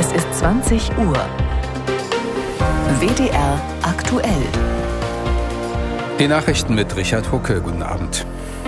Es ist 20 Uhr. WDR aktuell. Die Nachrichten mit Richard Hucke. Guten Abend.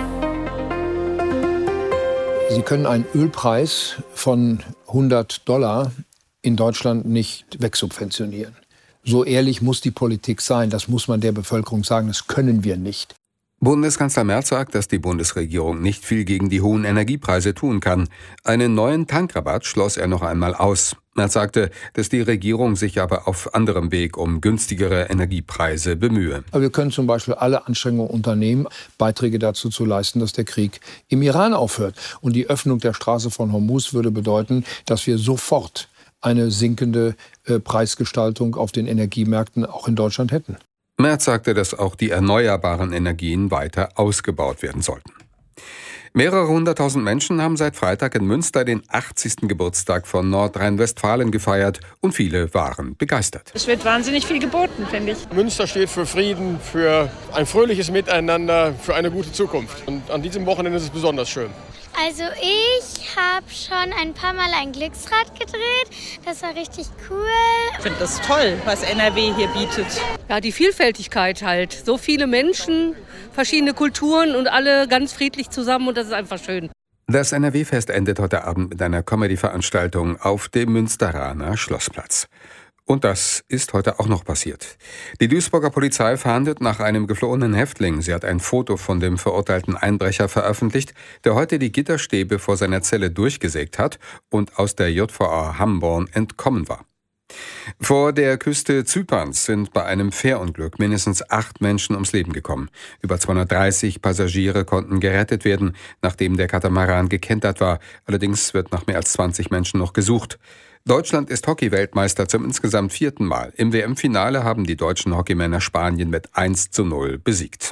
Sie können einen Ölpreis von $100 in Deutschland nicht wegsubventionieren. So ehrlich muss die Politik sein. Das muss man der Bevölkerung sagen. Das können wir nicht. Bundeskanzler Merz sagt, dass die Bundesregierung nicht viel gegen die hohen Energiepreise tun kann. Einen neuen Tankrabatt schloss er noch einmal aus. Merz sagte, dass die Regierung sich aber auf anderem Weg um günstigere Energiepreise bemühe. Aber wir können zum Beispiel alle Anstrengungen unternehmen, Beiträge dazu zu leisten, dass der Krieg im Iran aufhört. Und die Öffnung der Straße von Hormuz würde bedeuten, dass wir sofort eine sinkende Preisgestaltung auf den Energiemärkten auch in Deutschland hätten. Merz sagte, dass auch die erneuerbaren Energien weiter ausgebaut werden sollten. Mehrere hunderttausend Menschen haben seit Freitag in Münster den 80. Geburtstag von Nordrhein-Westfalen gefeiert und viele waren begeistert. Es wird wahnsinnig viel geboten, finde ich. Münster steht für Frieden, für ein fröhliches Miteinander, für eine gute Zukunft. Und an diesem Wochenende ist es besonders schön. Also ich habe schon ein paar Mal ein Glücksrad gedreht. Das war richtig cool. Ich finde das toll, was NRW hier bietet. Ja, die Vielfältigkeit halt. So viele Menschen, verschiedene Kulturen und alle ganz friedlich zusammen und das ist einfach schön. Das NRW-Fest endet heute Abend mit einer Comedy-Veranstaltung auf dem Münsteraner Schlossplatz. Und das ist heute auch noch passiert. Die Duisburger Polizei fahndet nach einem geflohenen Häftling. Sie hat ein Foto von dem verurteilten Einbrecher veröffentlicht, der heute die Gitterstäbe vor seiner Zelle durchgesägt hat und aus der JVA Hamborn entkommen war. Vor der Küste Zyperns sind bei einem Fährunglück mindestens 8 Menschen ums Leben gekommen. Über 230 Passagiere konnten gerettet werden, nachdem der Katamaran gekentert war. Allerdings wird nach mehr als 20 Menschen noch gesucht. Deutschland ist Hockey-Weltmeister zum insgesamt 4. Mal. Im WM-Finale haben die deutschen Hockeymänner Spanien mit 1:0 besiegt.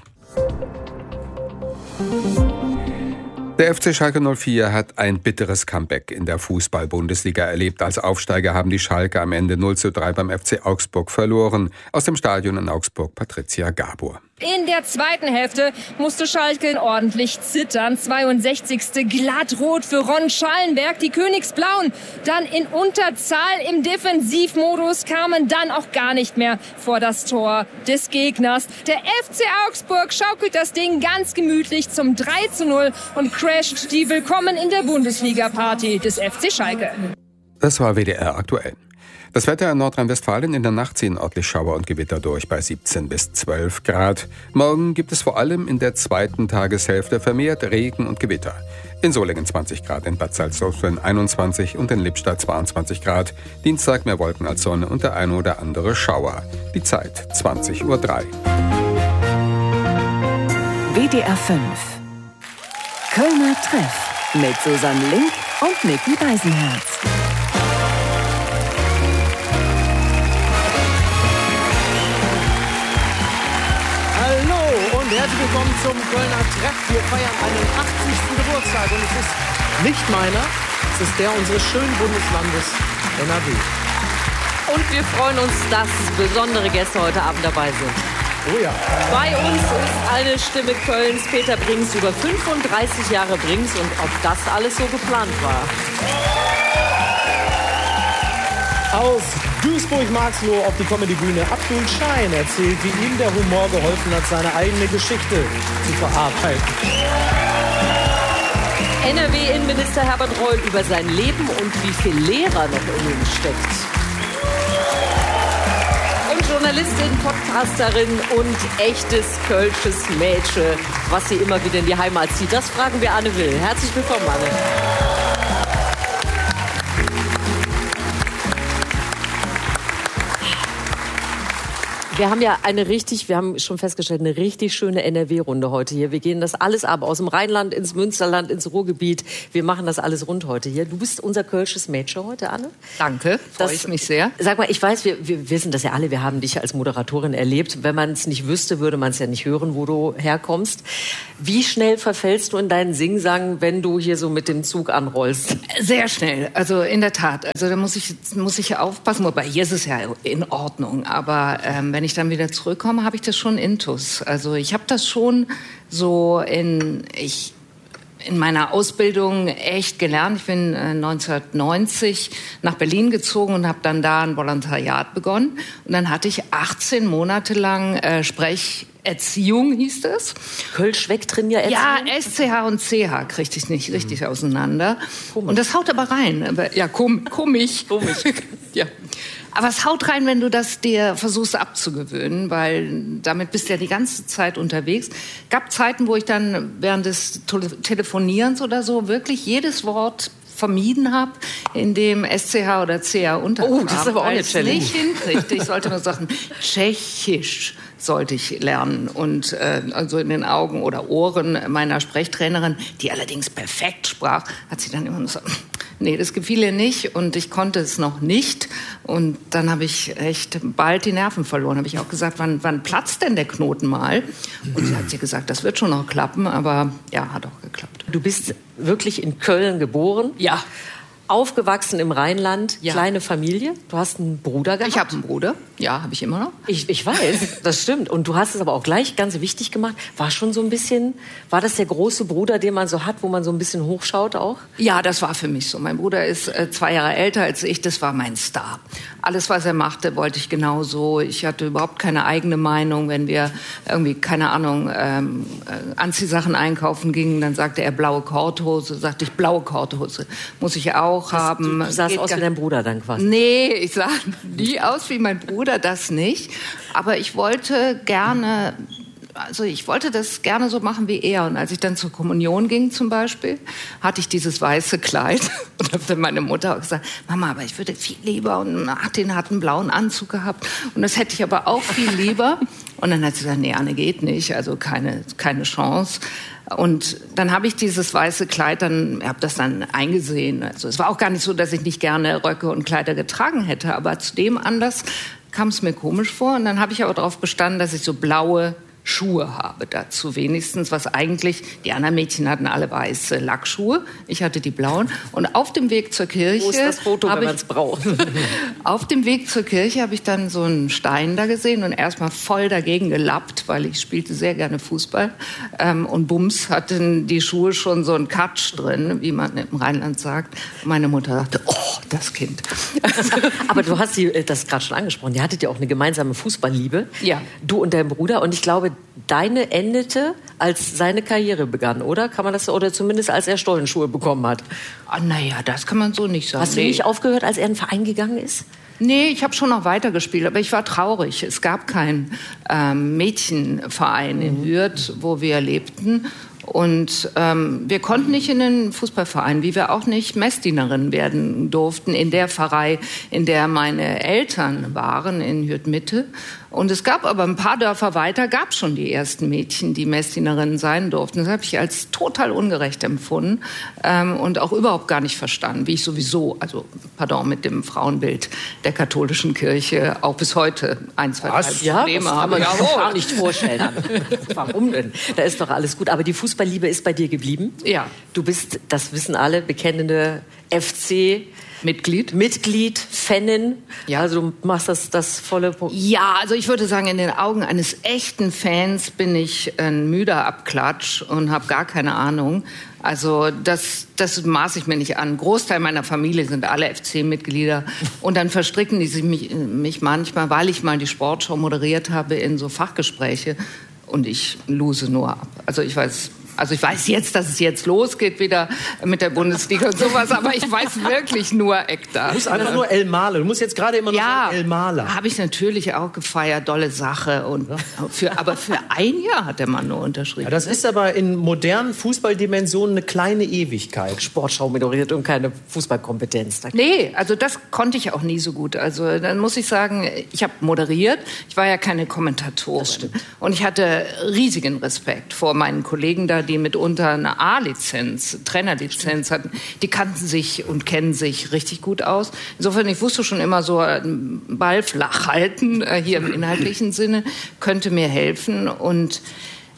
Der FC Schalke 04 hat ein bitteres Comeback in der Fußball-Bundesliga erlebt. Als Aufsteiger haben die Schalke am Ende 0:3 beim FC Augsburg verloren. Aus dem Stadion in Augsburg Patricia Gabor. In der zweiten Hälfte musste Schalke ordentlich zittern. 62. glattrot für Ron Schallenberg. Die Königsblauen dann in Unterzahl im Defensivmodus, kamen dann auch gar nicht mehr vor das Tor des Gegners. Der FC Augsburg schaukelt das Ding ganz gemütlich zum 3:0 und crasht die Willkommen in der Bundesliga-Party des FC Schalke. Das war WDR aktuell. Das Wetter in Nordrhein-Westfalen: in der Nacht ziehen örtlich Schauer und Gewitter durch bei 17 bis 12 Grad. Morgen gibt es vor allem in der zweiten Tageshälfte vermehrt Regen und Gewitter. In Solingen 20 Grad, in Bad Salzuflen 21 und in Lippstadt 22 Grad. Dienstag mehr Wolken als Sonne und der eine oder andere Schauer. Die Zeit 20:03 Uhr. WDR 5. Kölner Treff mit Susanne Link und Micky Beisenherz. Herzlich willkommen zum Kölner Treff. Wir feiern einen 80. Geburtstag und es ist nicht meiner, es ist der unseres schönen Bundeslandes NRW. Und wir freuen uns, dass besondere Gäste heute Abend dabei sind. Oh ja. Bei uns ist eine Stimme Kölns, Peter Brinks, über 35 Jahre Brinks und ob das alles so geplant war. Aus Duisburg-Marxloh auf die Comedy-Bühne. Abdul Schein erzählt, wie ihm der Humor geholfen hat, seine eigene Geschichte zu verarbeiten. NRW-Innenminister Herbert Reul über sein Leben und wie viel Lehrer noch in ihm steckt. Und Journalistin, Podcasterin und echtes kölsches Mädchen, was sie immer wieder in die Heimat zieht. Das fragen wir Anne Will. Herzlich willkommen, Anne. Wir haben ja wir haben schon festgestellt, eine richtig schöne NRW-Runde heute hier. Wir gehen das alles ab, aus dem Rheinland ins Münsterland, ins Ruhrgebiet. Wir machen das alles rund heute hier. Du bist unser kölsches Mädchen heute, Anne. Danke, freue ich mich sehr. Sag mal, ich weiß, wir wissen das ja alle, wir haben dich als Moderatorin erlebt. Wenn man es nicht wüsste, würde man es ja nicht hören, wo du herkommst. Wie schnell verfällst du in deinen Singsang, wenn du hier so mit dem Zug anrollst? Sehr schnell, also in der Tat. Also da muss ich ja aufpassen, wobei hier ist es ja in Ordnung. Aber wenn ich dann wieder zurückkomme, habe ich das schon intus. Also ich habe das schon so in meiner Ausbildung echt gelernt. Ich bin 1990 nach Berlin gezogen und habe dann da ein Volontariat begonnen. Und dann hatte ich 18 Monate lang Sprecherziehung, hieß das. Kölsch wegtrainieren? Ja, SCH und CH kriegte ich nicht richtig auseinander. Komisch. Und das haut aber rein. Ja, komisch. Ja. Aber es haut rein, wenn du das dir versuchst abzugewöhnen, weil damit bist du ja die ganze Zeit unterwegs. Gab Zeiten, wo ich dann während des Telefonierens oder so wirklich jedes Wort vermieden habe, in dem SCH oder CH unterkam. Oh, das ist aber auch eine Challenge. Nicht hinkriegte. Ich sollte nur sagen, Tschechisch sollte ich lernen. Und also in den Augen oder Ohren meiner Sprechtrainerin, die allerdings perfekt sprach, hat sie dann immer gesagt, nee, das gefiel ihr nicht und ich konnte es noch nicht. Und dann habe ich echt bald die Nerven verloren. Habe ich auch gesagt, wann platzt denn der Knoten mal? Und sie hat gesagt, das wird schon noch klappen, aber ja, hat auch geklappt. Du bist wirklich in Köln geboren? Ja. Aufgewachsen im Rheinland, ja. Kleine Familie. Du hast einen Bruder gehabt? Ich habe einen Bruder, ja, habe ich immer noch. Ich weiß, das stimmt. Und du hast es aber auch gleich ganz wichtig gemacht. War das der große Bruder, den man so hat, wo man so ein bisschen hochschaut auch? Ja, das war für mich so. Mein Bruder ist 2 Jahre älter als ich, das war mein Star. Alles, was er machte, wollte ich genauso. Ich hatte überhaupt keine eigene Meinung. Wenn wir irgendwie, keine Ahnung, Anziehsachen einkaufen gingen, dann sagte er blaue Korthose, sagte ich blaue Korthose. Muss ich auch haben. Du sahst aus wie dein Bruder dann quasi. Nee, ich sah nie aus wie mein Bruder, das nicht. Aber ich wollte das gerne so machen wie er. Und als ich dann zur Kommunion ging zum Beispiel, hatte ich dieses weiße Kleid. Und habe dann meine Mutter auch gesagt, Mama, aber ich würde viel lieber. Und Martin hat einen blauen Anzug gehabt. Und das hätte ich aber auch viel lieber. Und dann hat sie gesagt, nee, Anne, geht nicht. Also keine Chance. Und dann habe ich dieses weiße Kleid habe das dann eingesehen. Also es war auch gar nicht so, dass ich nicht gerne Röcke und Kleider getragen hätte. Aber zu dem Anlass kam es mir komisch vor. Und dann habe ich aber darauf bestanden, dass ich so blaue Schuhe habe dazu wenigstens, was eigentlich, die anderen Mädchen hatten alle weiße Lackschuhe, ich hatte die blauen. Und auf dem Weg zur Kirche... Wo ist das Foto, wenn man es braucht? Auf dem Weg zur Kirche habe ich dann so einen Stein da gesehen und erstmal voll dagegen gelappt, weil ich spielte sehr gerne Fußball. Und bums hatten die Schuhe schon so einen Katsch drin, wie man im Rheinland sagt. Und meine Mutter sagte, oh, das Kind. Aber du hast das gerade schon angesprochen, ihr hattet ja auch eine gemeinsame Fußballliebe. Ja. Du und dein Bruder. Und ich glaube, deine endete, als seine Karriere begann, oder? Kann man das, oder zumindest als er Stollenschuhe bekommen hat? Naja, das kann man so nicht sagen. Hast du nicht aufgehört, als er in den Verein gegangen ist? Nee, ich habe schon noch weitergespielt, aber ich war traurig. Es gab keinen Mädchenverein in Hürth, wo wir lebten. Und wir konnten nicht in den Fußballverein, wie wir auch nicht Messdienerin werden durften in der Pfarrei, in der meine Eltern waren, in Hürth Mitte. Und es gab aber ein paar Dörfer weiter, gab schon die ersten Mädchen, die Messdienerinnen sein durften. Das habe ich als total ungerecht empfunden und auch überhaupt gar nicht verstanden, wie ich sowieso, mit dem Frauenbild der katholischen Kirche auch bis heute ein, zwei Probleme habe. Ja, das kann man sich gar nicht vorstellen. Warum denn? Da ist doch alles gut. Aber die Fußballliebe ist bei dir geblieben? Ja. Du bist, das wissen alle, bekennende Mitglied, Fanin. Ja, also du machst das volle Programm. Ja, also ich würde sagen, in den Augen eines echten Fans bin ich ein müder Abklatsch und habe gar keine Ahnung. Also das maß ich mir nicht an. Ein Großteil meiner Familie sind alle FC-Mitglieder. Und dann verstricken die sich mich manchmal, weil ich mal die Sportschau moderiert habe, in so Fachgespräche. Und ich lose nur ab. Also ich weiß jetzt, dass es jetzt losgeht wieder mit der Bundesliga und sowas, aber ich weiß wirklich nur Eckdaten. Du musst einfach nur El Male. Du musst jetzt gerade immer noch sagen El Male. Habe ich natürlich auch gefeiert, dolle Sache. Aber für ein Jahr hat der Mann nur unterschrieben. Ja, das ist aber in modernen Fußballdimensionen eine kleine Ewigkeit. Sportschau moderiert und keine Fußballkompetenz. Nee, also das konnte ich auch nie so gut. Also dann muss ich sagen, ich habe moderiert. Ich war ja keine Kommentatorin. Das stimmt. Und ich hatte riesigen Respekt vor meinen Kollegen da, die mitunter eine A-Lizenz, Trainerlizenz hatten, die kannten sich und kennen sich richtig gut aus. Insofern, ich wusste schon immer so, einen Ball flach halten, hier im inhaltlichen Sinne, könnte mir helfen. Und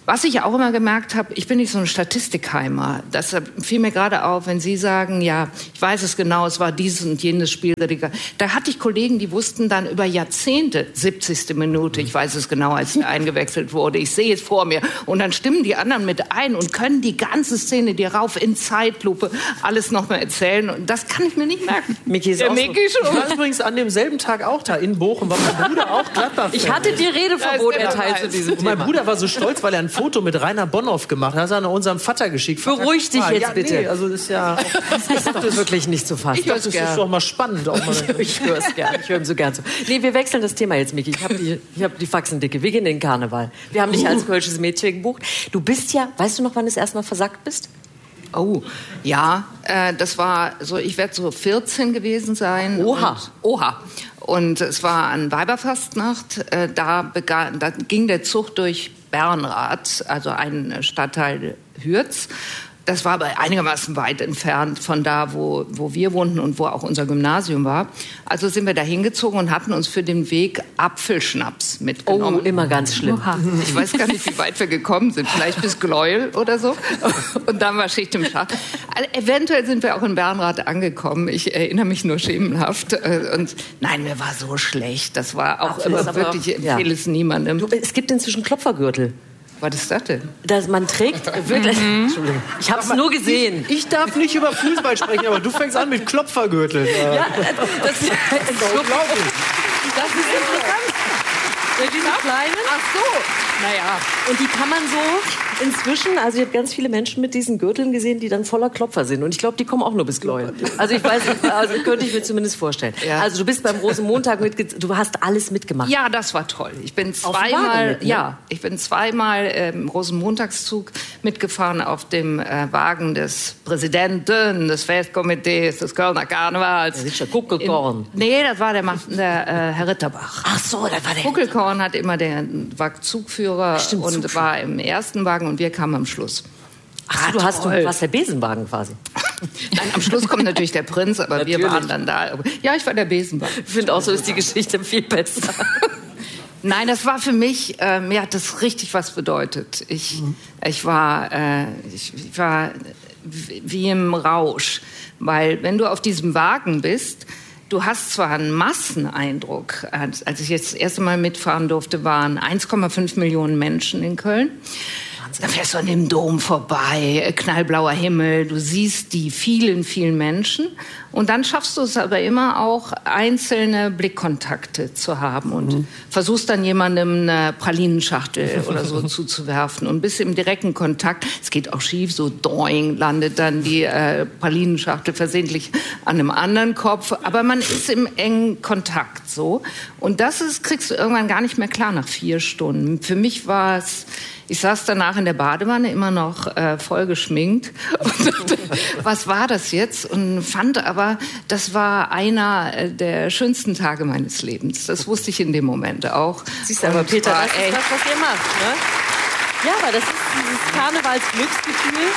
Was ich auch immer gemerkt habe, ich bin nicht so ein Statistikheimer. Das fiel mir gerade auf, wenn Sie sagen, ja, ich weiß es genau, es war dieses und jenes Spiel. Da hatte ich Kollegen, die wussten dann über Jahrzehnte, 70. Minute, ich weiß es genau, als er eingewechselt wurde, ich sehe es vor mir. Und dann stimmen die anderen mit ein und können die ganze Szene dir rauf in Zeitlupe alles nochmal erzählen. Und das kann ich mir nicht merken. Micky ist auch Micky schon. Ich war übrigens an demselben Tag auch da in Bochum, war mein Bruder auch Gladbach. Ich hatte dir Redeverbot erteilt zu diesem Thema. Mein Bruder war so stolz, weil er ein Foto mit Rainer Bonhoff gemacht hat. Das hat er unserem Vater geschickt. Beruhig dich jetzt bitte. Nee, also das ist ja... Das ist wirklich nicht zu fassen. Ich dachte, das ist doch mal spannend. Auch mal ich höre es gern. Ich höre ihm so gern zu. Nee, wir wechseln das Thema jetzt, Micky. Ich hab die Faxen dicke. Wir gehen in den Karneval. Wir haben dich als kölsches Mädchen gebucht. Du bist ja... Weißt du noch, wann du das erste Mal versackt bist? Oh, ja. Das war so... Ich werde so 14 gewesen sein. Oha. Und es war an Weiberfastnacht. Da ging der Zug durch Bernrath, also ein Stadtteil Hürth. Das war aber einigermaßen weit entfernt von da, wo wir wohnten und wo auch unser Gymnasium war. Also sind wir da hingezogen und hatten uns für den Weg Apfelschnaps mitgenommen. Oh, immer ganz schlimm. Ich weiß gar nicht, wie weit wir gekommen sind. Vielleicht bis Gleuel oder so. Und dann war Schicht im Schacht. Also, eventuell sind wir auch in Bernrath angekommen. Ich erinnere mich nur schemenhaft. Und nein, mir war so schlecht. Das war auch immer wirklich, ich empfehle es niemandem. Es gibt inzwischen Klopfergürtel. Was ist das denn? Man trägt wirklich... Entschuldigung. Ich habe es nur gesehen. Ich darf nicht über Fußball sprechen, aber du fängst an mit Klopfergürteln. Ja, das ist unglaublich. Das ist interessant. Ja, diese kleinen. Ach so. Naja. Und die kann man so inzwischen, also ich habe ganz viele Menschen mit diesen Gürteln gesehen, die dann voller Klopfer sind. Und ich glaube, die kommen auch nur bis Gleuel. Also ich weiß, könnte ich mir zumindest vorstellen. Ja. Also du bist beim Rosenmontag du hast alles mitgemacht. Ja, das war toll. Ich bin zweimal im Rosenmontagszug mitgefahren auf dem Wagen des Präsidenten des Festkomitees des Kölner Karnevals. Das ist ja Kuckelkorn. Nee, das war der Herr Ritterbach. Ach so, das war der. Kuckelkorn hat immer den Zugführer und war im ersten Wagen und wir kamen am Schluss. Ach, du warst der Besenwagen quasi. Nein, am Schluss kommt natürlich der Prinz, aber wir waren dann da. Ja, ich war der Besenwagen. Ich finde auch, so ist die Geschichte viel besser. Nein, das war für mich, mir hat das richtig was bedeutet. Ich war wie im Rausch, weil wenn du auf diesem Wagen bist, du hast zwar einen Masseneindruck, als ich jetzt das erste Mal mitfahren durfte, waren 1,5 Millionen Menschen in Köln. Da fährst du an dem Dom vorbei, knallblauer Himmel, du siehst die vielen, vielen Menschen. Und dann schaffst du es aber immer auch, einzelne Blickkontakte zu haben und versuchst dann jemandem eine Pralinenschachtel oder so zuzuwerfen und bist im direkten Kontakt. Es geht auch schief, so doing, landet dann die Pralinenschachtel versehentlich an einem anderen Kopf. Aber man ist im engen Kontakt so. Und kriegst du irgendwann gar nicht mehr klar nach 4 Stunden. Für mich war es... Ich saß danach in der Badewanne, immer noch voll geschminkt. Und was war das jetzt? Und fand aber, das war einer der schönsten Tage meines Lebens. Das wusste ich in dem Moment auch. Siehst du aber, Peter, das ist das, was ihr macht, ne? Ja, aber das ist dieses Karnevalsglücksgefühl.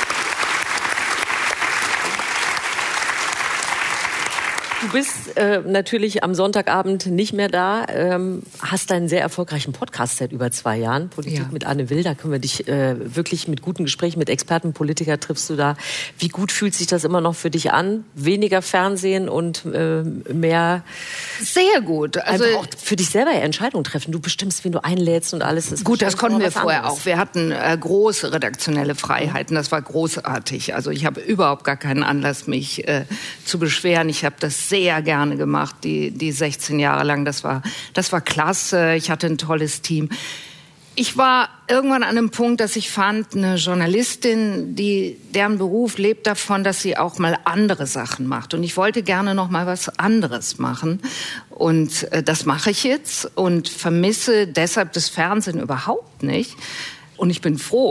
Du bist natürlich am Sonntagabend nicht mehr da, hast einen sehr erfolgreichen Podcast seit über 2 Jahren, Politik mit Anne Will, da können wir dich wirklich mit guten Gesprächen mit Experten, Politiker triffst du da. Wie gut fühlt sich das immer noch für dich an? Weniger Fernsehen und mehr... Sehr gut. Also auch für dich selber Entscheidungen treffen. Du bestimmst, wen du einlädst und alles. Das gut, das konnten wir vorher auch. Wir hatten große redaktionelle Freiheiten, das war großartig. Also ich habe überhaupt gar keinen Anlass, mich zu beschweren. Ich habe das sehr gerne gemacht, die 16 Jahre lang. Das war klasse. Ich hatte ein tolles Team. Ich war irgendwann an einem Punkt, dass ich fand, eine Journalistin, deren Beruf lebt davon, dass sie auch mal andere Sachen macht. Und ich wollte gerne noch mal was anderes machen. Und das mache ich jetzt und vermisse deshalb das Fernsehen überhaupt nicht. Und ich bin froh,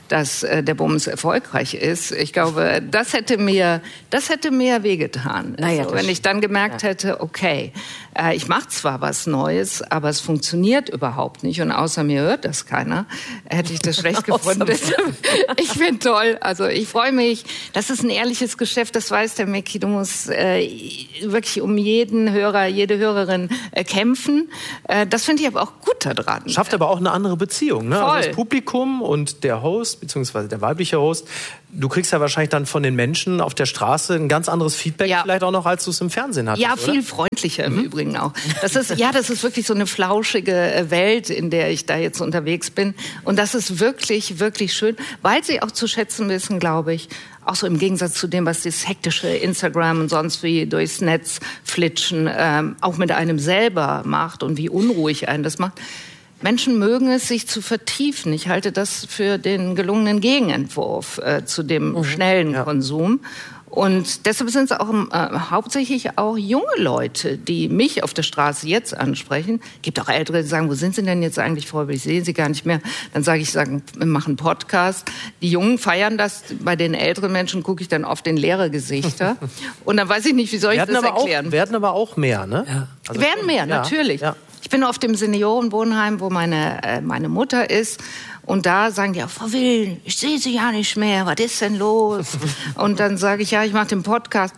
dass der Bums erfolgreich ist. Ich glaube, das hätte mir wehgetan. Naja, also, wenn ich dann gemerkt hätte, okay, ich mache zwar was Neues, aber es funktioniert überhaupt nicht und außer mir hört das keiner, hätte ich das schlecht gefunden. Ich finde toll, also ich freue mich. Das ist ein ehrliches Geschäft, das weiß der Micky. Du musst wirklich um jeden Hörer, jede Hörerin kämpfen. Das finde ich aber auch gut daran. Schafft aber auch eine andere Beziehung, ne? Also das Publikum und der Host, beziehungsweise der weibliche Host, du kriegst ja wahrscheinlich dann von den Menschen auf der Straße ein ganz anderes Feedback, vielleicht auch noch, als du es im Fernsehen hattest, ja, oder? viel freundlicher im Übrigen auch. Das ist wirklich so eine flauschige Welt, in der ich da jetzt unterwegs bin. Und das ist wirklich, wirklich schön, weil sie auch zu schätzen wissen, glaube ich, auch so im Gegensatz zu dem, was das hektische Instagram und sonst wie durchs Netz flitschen, auch mit einem selber macht und wie unruhig einen das macht. Menschen mögen es, sich zu vertiefen. Ich halte das für den gelungenen Gegenentwurf zu dem schnellen Konsum. Und deshalb sind es auch hauptsächlich auch junge Leute, die mich auf der Straße jetzt ansprechen. Gibt auch Ältere, die sagen, wo sind Sie denn jetzt eigentlich, Frau? Ich sehe Sie gar nicht mehr. Dann sage ich, wir machen einen Podcast. Die Jungen feiern das. Bei den älteren Menschen gucke ich dann oft in leere Gesichter. Und dann weiß ich nicht, wie soll ich das erklären. Werden aber auch mehr, ne? Ja. Also, werden mehr, natürlich. Ja. Ich bin auf dem Seniorenwohnheim, wo meine Mutter ist. Und da sagen die auch, Frau Will, ich sehe Sie ja nicht mehr, was ist denn los? Und dann sage ich, ja, ich mache den Podcast.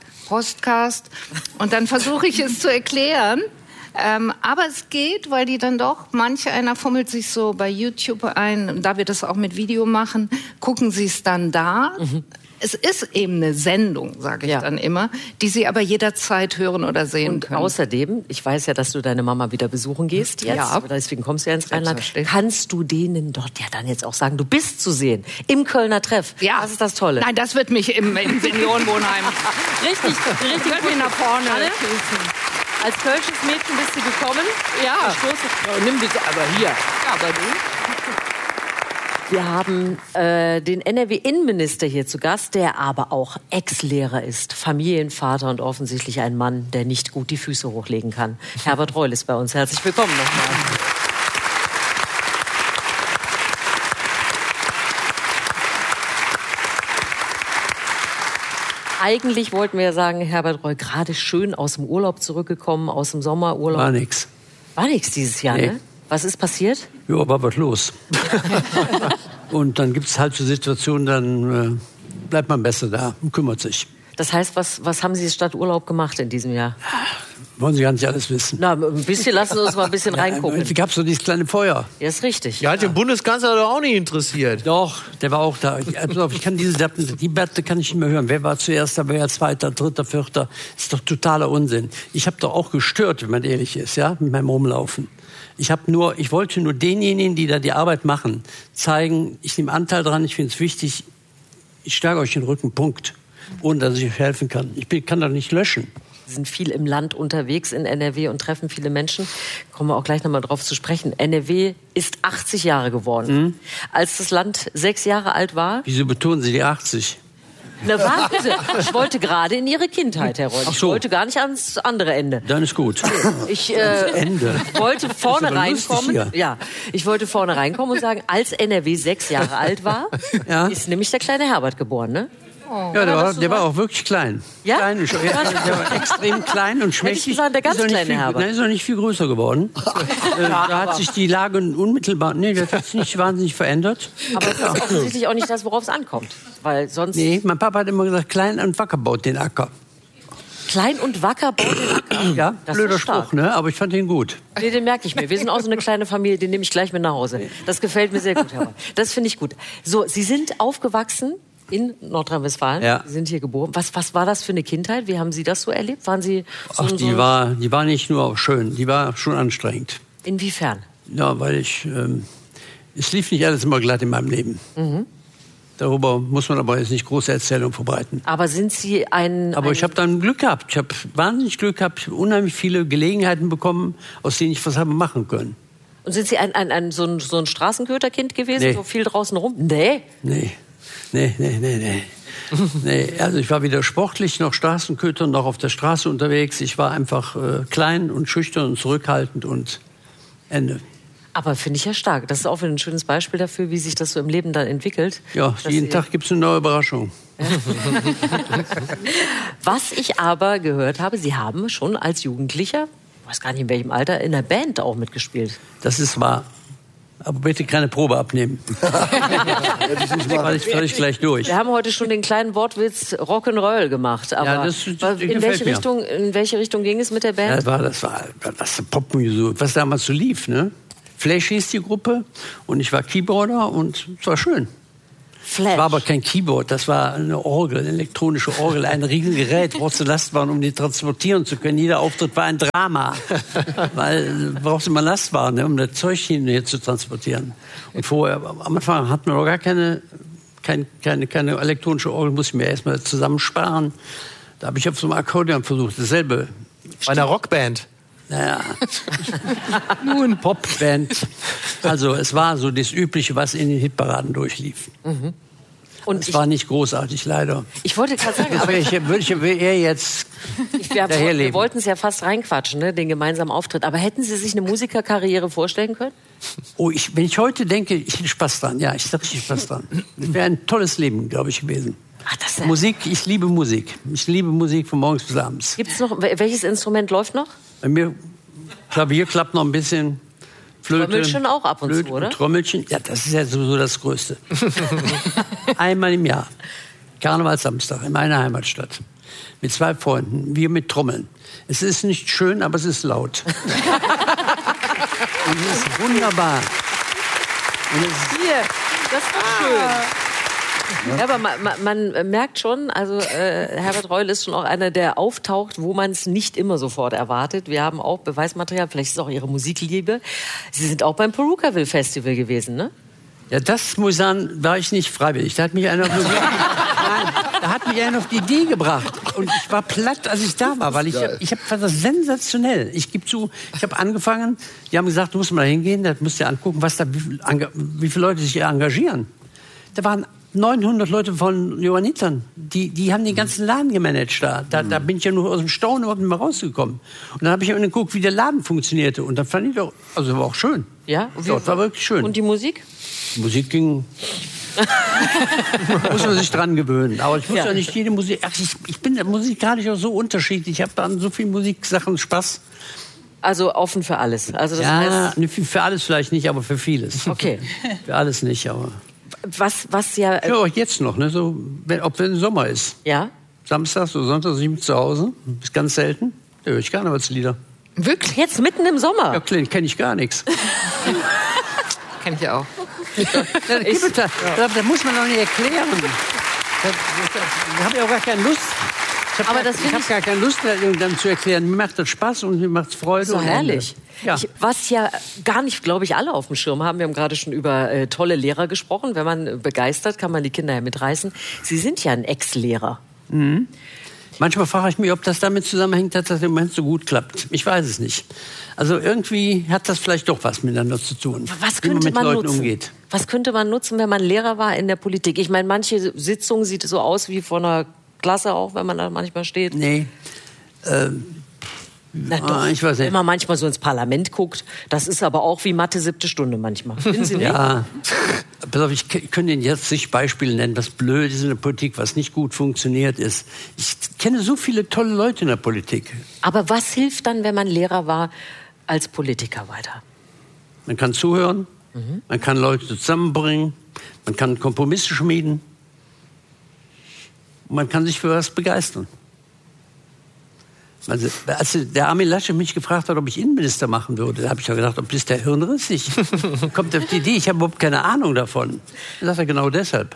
Und dann versuche ich es zu erklären. Aber es geht, weil die dann doch, einer fummelt sich so bei YouTube ein, da wir das auch mit Video machen, gucken sie es dann da. Es ist eben eine Sendung, sage ich dann immer, die Sie aber jederzeit hören oder sehen können. Und außerdem, ich weiß ja, dass du deine Mama wieder besuchen gehst jetzt, deswegen kommst du ja ins Rheinland. Kannst du denen dort ja dann jetzt auch sagen, du bist zu sehen im Kölner Treff. Ja. Das ist das Tolle. Nein, das wird mich im Seniorenwohnheim richtig gut nach vorne. Als kölsches Mädchen bist du gekommen. Ja. Nimm bitte, aber hier. Ja, aber du. Wir haben den NRW-Innenminister hier zu Gast, der aber auch Ex-Lehrer ist, Familienvater und offensichtlich ein Mann, der nicht gut die Füße hochlegen kann. Herbert Reul ist bei uns. Herzlich willkommen nochmal. Eigentlich wollten wir ja sagen, Herbert Reul, gerade schön aus dem Urlaub zurückgekommen, aus dem Sommerurlaub. War nix. War nix dieses Jahr, ne? Was ist passiert? Ja, war was los. Und dann gibt es halt so Situationen, dann bleibt man besser da und kümmert sich. Das heißt, was haben Sie statt Urlaub gemacht in diesem Jahr? Wollen Sie gar nicht alles wissen. Na, ein bisschen, lassen Sie uns mal ein bisschen reingucken. Es gab so dieses kleine Feuer. Ja, ist richtig. Ja, hat den Bundeskanzler doch auch nicht interessiert. Doch, der war auch da. Ich kann die Debatte kann ich nicht mehr hören. Wer war zuerst, wer war zweiter, dritter, vierter? Das ist doch totaler Unsinn. Ich habe doch auch gestört, wenn man ehrlich ist, ja, mit meinem Rumlaufen. Ich wollte nur denjenigen, die da die Arbeit machen, zeigen, ich nehme Anteil dran, ich finde es wichtig, ich stärke euch den Rücken, Punkt. Ohne dass ich euch helfen kann. Ich kann doch nicht löschen. Sie sind viel im Land unterwegs in NRW und treffen viele Menschen. Kommen wir auch gleich noch mal drauf zu sprechen. NRW ist 80 Jahre geworden. Als das Land 6 Jahre alt war... Wieso betonen Sie die 80? Na, warte, ich wollte gerade in Ihre Kindheit, Herr Reul. Ich wollte gar nicht ans andere Ende. Dann ist gut. Ich Ende. wollte vorne reinkommen. Ja, ich wollte vorne reinkommen und sagen, als NRW 6 Jahre alt war, ist nämlich der kleine Herbert geboren, ne? Oh. Ja, der war auch wirklich klein. Ja? Der war extrem klein und schmächtig. Hätte ich gesagt, der ganz kleine Herbert. Nein, ist noch nicht viel größer geworden. Da hat sich die Lage unmittelbar, das hat sich nicht wahnsinnig verändert. Aber das ist offensichtlich auch nicht das, worauf es ankommt. Weil sonst... Nee, mein Papa hat immer gesagt, klein und wacker baut den Acker. Klein und wacker baut den Acker? Ja, das blöder Spruch, ne? Aber ich fand den gut. Nee, den merke ich mir. Wir sind auch so eine kleine Familie, den nehme ich gleich mit nach Hause. Das gefällt mir sehr gut, Herbert. Das finde ich gut. So, Sie sind aufgewachsen in Nordrhein-Westfalen. Ja. Sie sind hier geboren. Was war das für eine Kindheit? Wie haben Sie das so erlebt? Waren Sie so die war nicht nur schön, die war schon anstrengend. Inwiefern? Ja, weil es lief nicht alles immer glatt in meinem Leben. Darüber muss man aber jetzt nicht große Erzählungen verbreiten. Aber sind Sie Aber ich habe dann Glück gehabt. Ich habe wahnsinnig Glück gehabt. Ich habe unheimlich viele Gelegenheiten bekommen, aus denen ich was habe machen können. Und sind Sie so ein Straßenköterkind gewesen? Nee. So viel draußen rum? Nee. Nee, also ich war weder sportlich noch Straßenköter noch auf der Straße unterwegs. Ich war einfach klein und schüchtern und zurückhaltend und Ende. Aber finde ich ja stark. Das ist auch wieder ein schönes Beispiel dafür, wie sich das so im Leben dann entwickelt. Ja, jeden Tag gibt es eine neue Überraschung. Was ich aber gehört habe, Sie haben schon als Jugendlicher, ich weiß gar nicht in welchem Alter, in der Band auch mitgespielt. Das ist wahr. Aber bitte keine Probe abnehmen. Weil ich völlig gleich durch. Wir haben heute schon den kleinen Wortwitz Rock'n'Roll gemacht. Aber ja, in welche Richtung ging es mit der Band? Ja, das war Popmusik, was damals so lief. Ne? Flash hieß die Gruppe und ich war Keyboarder und es war schön. Flash. Das war aber kein Keyboard, das war eine Orgel, eine elektronische Orgel, ein Riesengerät, brauchst du Lastwagen, um die transportieren zu können. Jeder Auftritt war ein Drama, weil brauchst du mal Lastwagen, ne, um das Zeug hier zu transportieren. Und vorher, am Anfang hatten wir noch gar keine elektronische Orgel, musste ich mir erstmal zusammensparen. Da habe ich auf so einem Akkordeon versucht, dasselbe. Bei einer Rockband? Naja, nur eine Popband. Also es war so das Übliche, was in den Hitparaden durchlief. Mhm. Und es war nicht großartig, leider. Ich wollte gerade sagen, aber würde ich jetzt daherleben. Wir wollten es ja fast reinquatschen, ne, den gemeinsamen Auftritt. Aber hätten Sie sich eine Musikerkarriere vorstellen können? Oh, wenn ich heute denke, ich hätte Spaß dran. Ja, ich hätte richtig Spaß dran. Wäre ein tolles Leben, glaube ich, gewesen. Ach, Musik, ich liebe Musik. Ich liebe Musik von morgens bis abends. Gibt's noch, welches Instrument läuft noch? Bei mir, Klavier klappt noch ein bisschen. Flöte. Trommelchen auch ab und zu, oder? Trommelchen, ja, das ist ja sowieso das Größte. Einmal im Jahr. Karnevalssamstag in meiner Heimatstadt. Mit 2 Freunden. Wir mit Trommeln. Es ist nicht schön, aber es ist laut. Und es ist wunderbar. Und hier, das ist schön. Ja, aber man merkt schon, also Herbert Reul ist schon auch einer, der auftaucht, wo man es nicht immer sofort erwartet. Wir haben auch Beweismaterial, vielleicht ist es auch Ihre Musikliebe. Sie sind auch beim Perukaville Festival gewesen, ne? Ja, das muss ich sagen, war ich nicht freiwillig. Da hat mich einer auf die Idee gebracht. Und ich war platt, als ich da war, weil ich fand das sensationell. Ich gebe zu, ich habe angefangen, die haben gesagt, du musst mal hingehen, da musst du dir angucken, wie viele Leute sich hier engagieren. Da waren 900 Leute von Johannitern, die haben den ganzen Laden gemanagt da. Da bin ich ja nur aus dem Staunen überhaupt nicht mehr rausgekommen. Und dann habe ich mir geguckt, wie der Laden funktionierte. Und dann fand ich doch, also war auch schön. Ja? Dort war wirklich schön. Und die Musik? Die Musik ging... muss man sich dran gewöhnen. Aber ich muss ja nicht jede Musik... Ach, ich bin musikalisch auch so unterschiedlich. Ich habe an so vielen Musiksachen Spaß. Also offen für alles. Also das heißt, für alles vielleicht nicht, aber für vieles. Okay. Für alles nicht, aber... Was ja... Ja, jetzt noch, ne? So, wenn Sommer ist. Ja? Samstags oder Sonntags bin ich zu Hause. Ist ganz selten. Da höre ich Karnevalslieder. Wirklich? Jetzt mitten im Sommer? Ja, kenne ich gar nichts. Kenn ich auch. Da muss man doch nicht erklären. Da habe ich auch gar keine Lust. Ich habe gar keine Lust, dann zu erklären. Mir macht das Spaß und mir macht es Freude. So herrlich. Ja. Was ja gar nicht, glaube ich, alle auf dem Schirm haben. Wir haben gerade schon über tolle Lehrer gesprochen. Wenn man begeistert, kann man die Kinder ja mitreißen. Sie sind ja ein Ex-Lehrer. Mhm. Manchmal frage ich mich, ob das damit zusammenhängt, dass das im Moment so gut klappt. Ich weiß es nicht. Also irgendwie hat das vielleicht doch was miteinander zu tun, wie man mit Leuten nutzen? umgeht. Was könnte man nutzen, wenn man Lehrer war in der Politik? Ich meine, manche Sitzungen sieht so aus wie von einer Klasse auch, wenn man da manchmal steht. Nee. Na doch, ich weiß nicht. wenn man manchmal so ins Parlament guckt, das ist aber auch wie Mathe 7. Stunde manchmal. Finden Sie nicht? Ja, pass auf, ich könnte Ihnen jetzt zig Beispiele nennen, was blöd ist in der Politik, was nicht gut funktioniert ist. Ich kenne so viele tolle Leute in der Politik. Aber was hilft dann, wenn man Lehrer war, als Politiker weiter? Man kann zuhören, man kann Leute zusammenbringen, man kann Kompromisse schmieden und man kann sich für was begeistern. Also, als der Armin Laschet mich gefragt hat, ob ich Innenminister machen würde, da habe ich ja gedacht, ob das der hirnrissig kommt auf die Idee, ich habe überhaupt keine Ahnung davon. Dann sagt er, genau deshalb.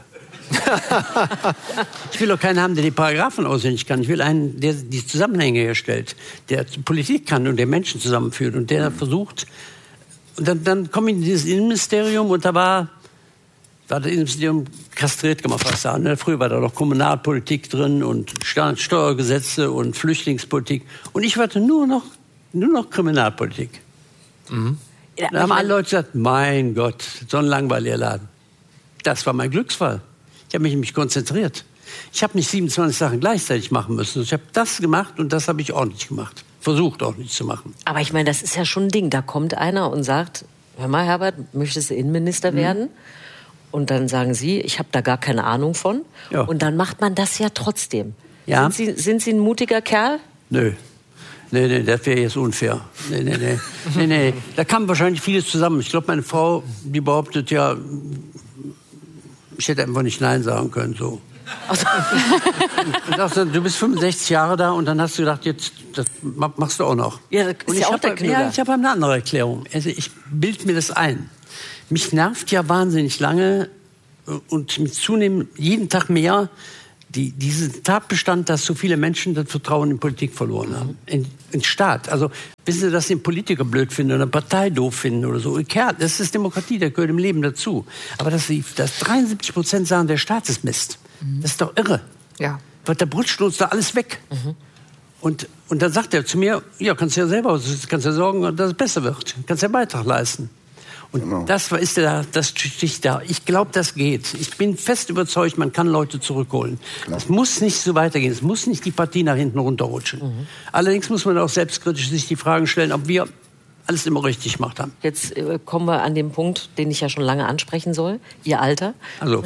Ich will doch keinen haben, der die Paragraphen auswendig kann. Ich will einen, der die Zusammenhänge herstellt, der Politik kann und der Menschen zusammenführt und der versucht. Und dann komme ich in dieses Innenministerium und da war das Innenministerium kastriert, kann man fast sagen. Ne? Früher war da noch Kommunalpolitik drin und Steuergesetze und Flüchtlingspolitik. Und ich wollte nur noch Kriminalpolitik. Mhm. Ja, da haben alle Leute gesagt, mein Gott, so ein langweiliger Laden. Das war mein Glücksfall. Ich habe mich nämlich konzentriert. Ich habe nicht 27 Sachen gleichzeitig machen müssen. Ich habe das gemacht und das habe ich ordentlich gemacht. Versucht ordentlich zu machen. Aber ich meine, das ist ja schon ein Ding. Da kommt einer und sagt, hör mal, Herbert, möchtest du Innenminister werden? Und dann sagen Sie, ich habe da gar keine Ahnung von. Ja. Und dann macht man das ja trotzdem. Ja. Sind Sie ein mutiger Kerl? Nö. Nee, das wäre jetzt unfair. Nee. Da kam wahrscheinlich vieles zusammen. Ich glaube, meine Frau, die behauptet ja, ich hätte einfach nicht Nein sagen können, so. Also. Und dachte, du bist 65 Jahre da und dann hast du gedacht, jetzt das machst du auch noch. Ja, das ist ja auch der Knüller. Ja, ich habe eine andere Erklärung. Also ich bilde mir das ein. Mich nervt ja wahnsinnig lange und mich zunehmend jeden Tag mehr diesen Tatbestand, dass so viele Menschen das Vertrauen in Politik verloren haben. In Staat. Also wissen Sie, dass Sie einen Politiker blöd finden oder eine Partei doof finden oder so. Das ist Demokratie, das gehört im Leben dazu. Aber dass 73% sagen, der Staat ist Mist. Das ist doch irre. Ja. Weil da brutscht uns da alles weg. Und dann sagt er zu mir, ja, kannst du ja selber, kannst ja sorgen, dass es besser wird. Kannst ja Beitrag leisten. Und das sticht da. Ich glaube, das geht. Ich bin fest überzeugt, man kann Leute zurückholen. Es muss nicht so weitergehen. Es muss nicht die Partie nach hinten runterrutschen. Allerdings muss man auch selbstkritisch sich die Fragen stellen, ob wir alles immer richtig gemacht haben. Jetzt kommen wir an den Punkt, den ich ja schon lange ansprechen soll. Ihr Alter. Also.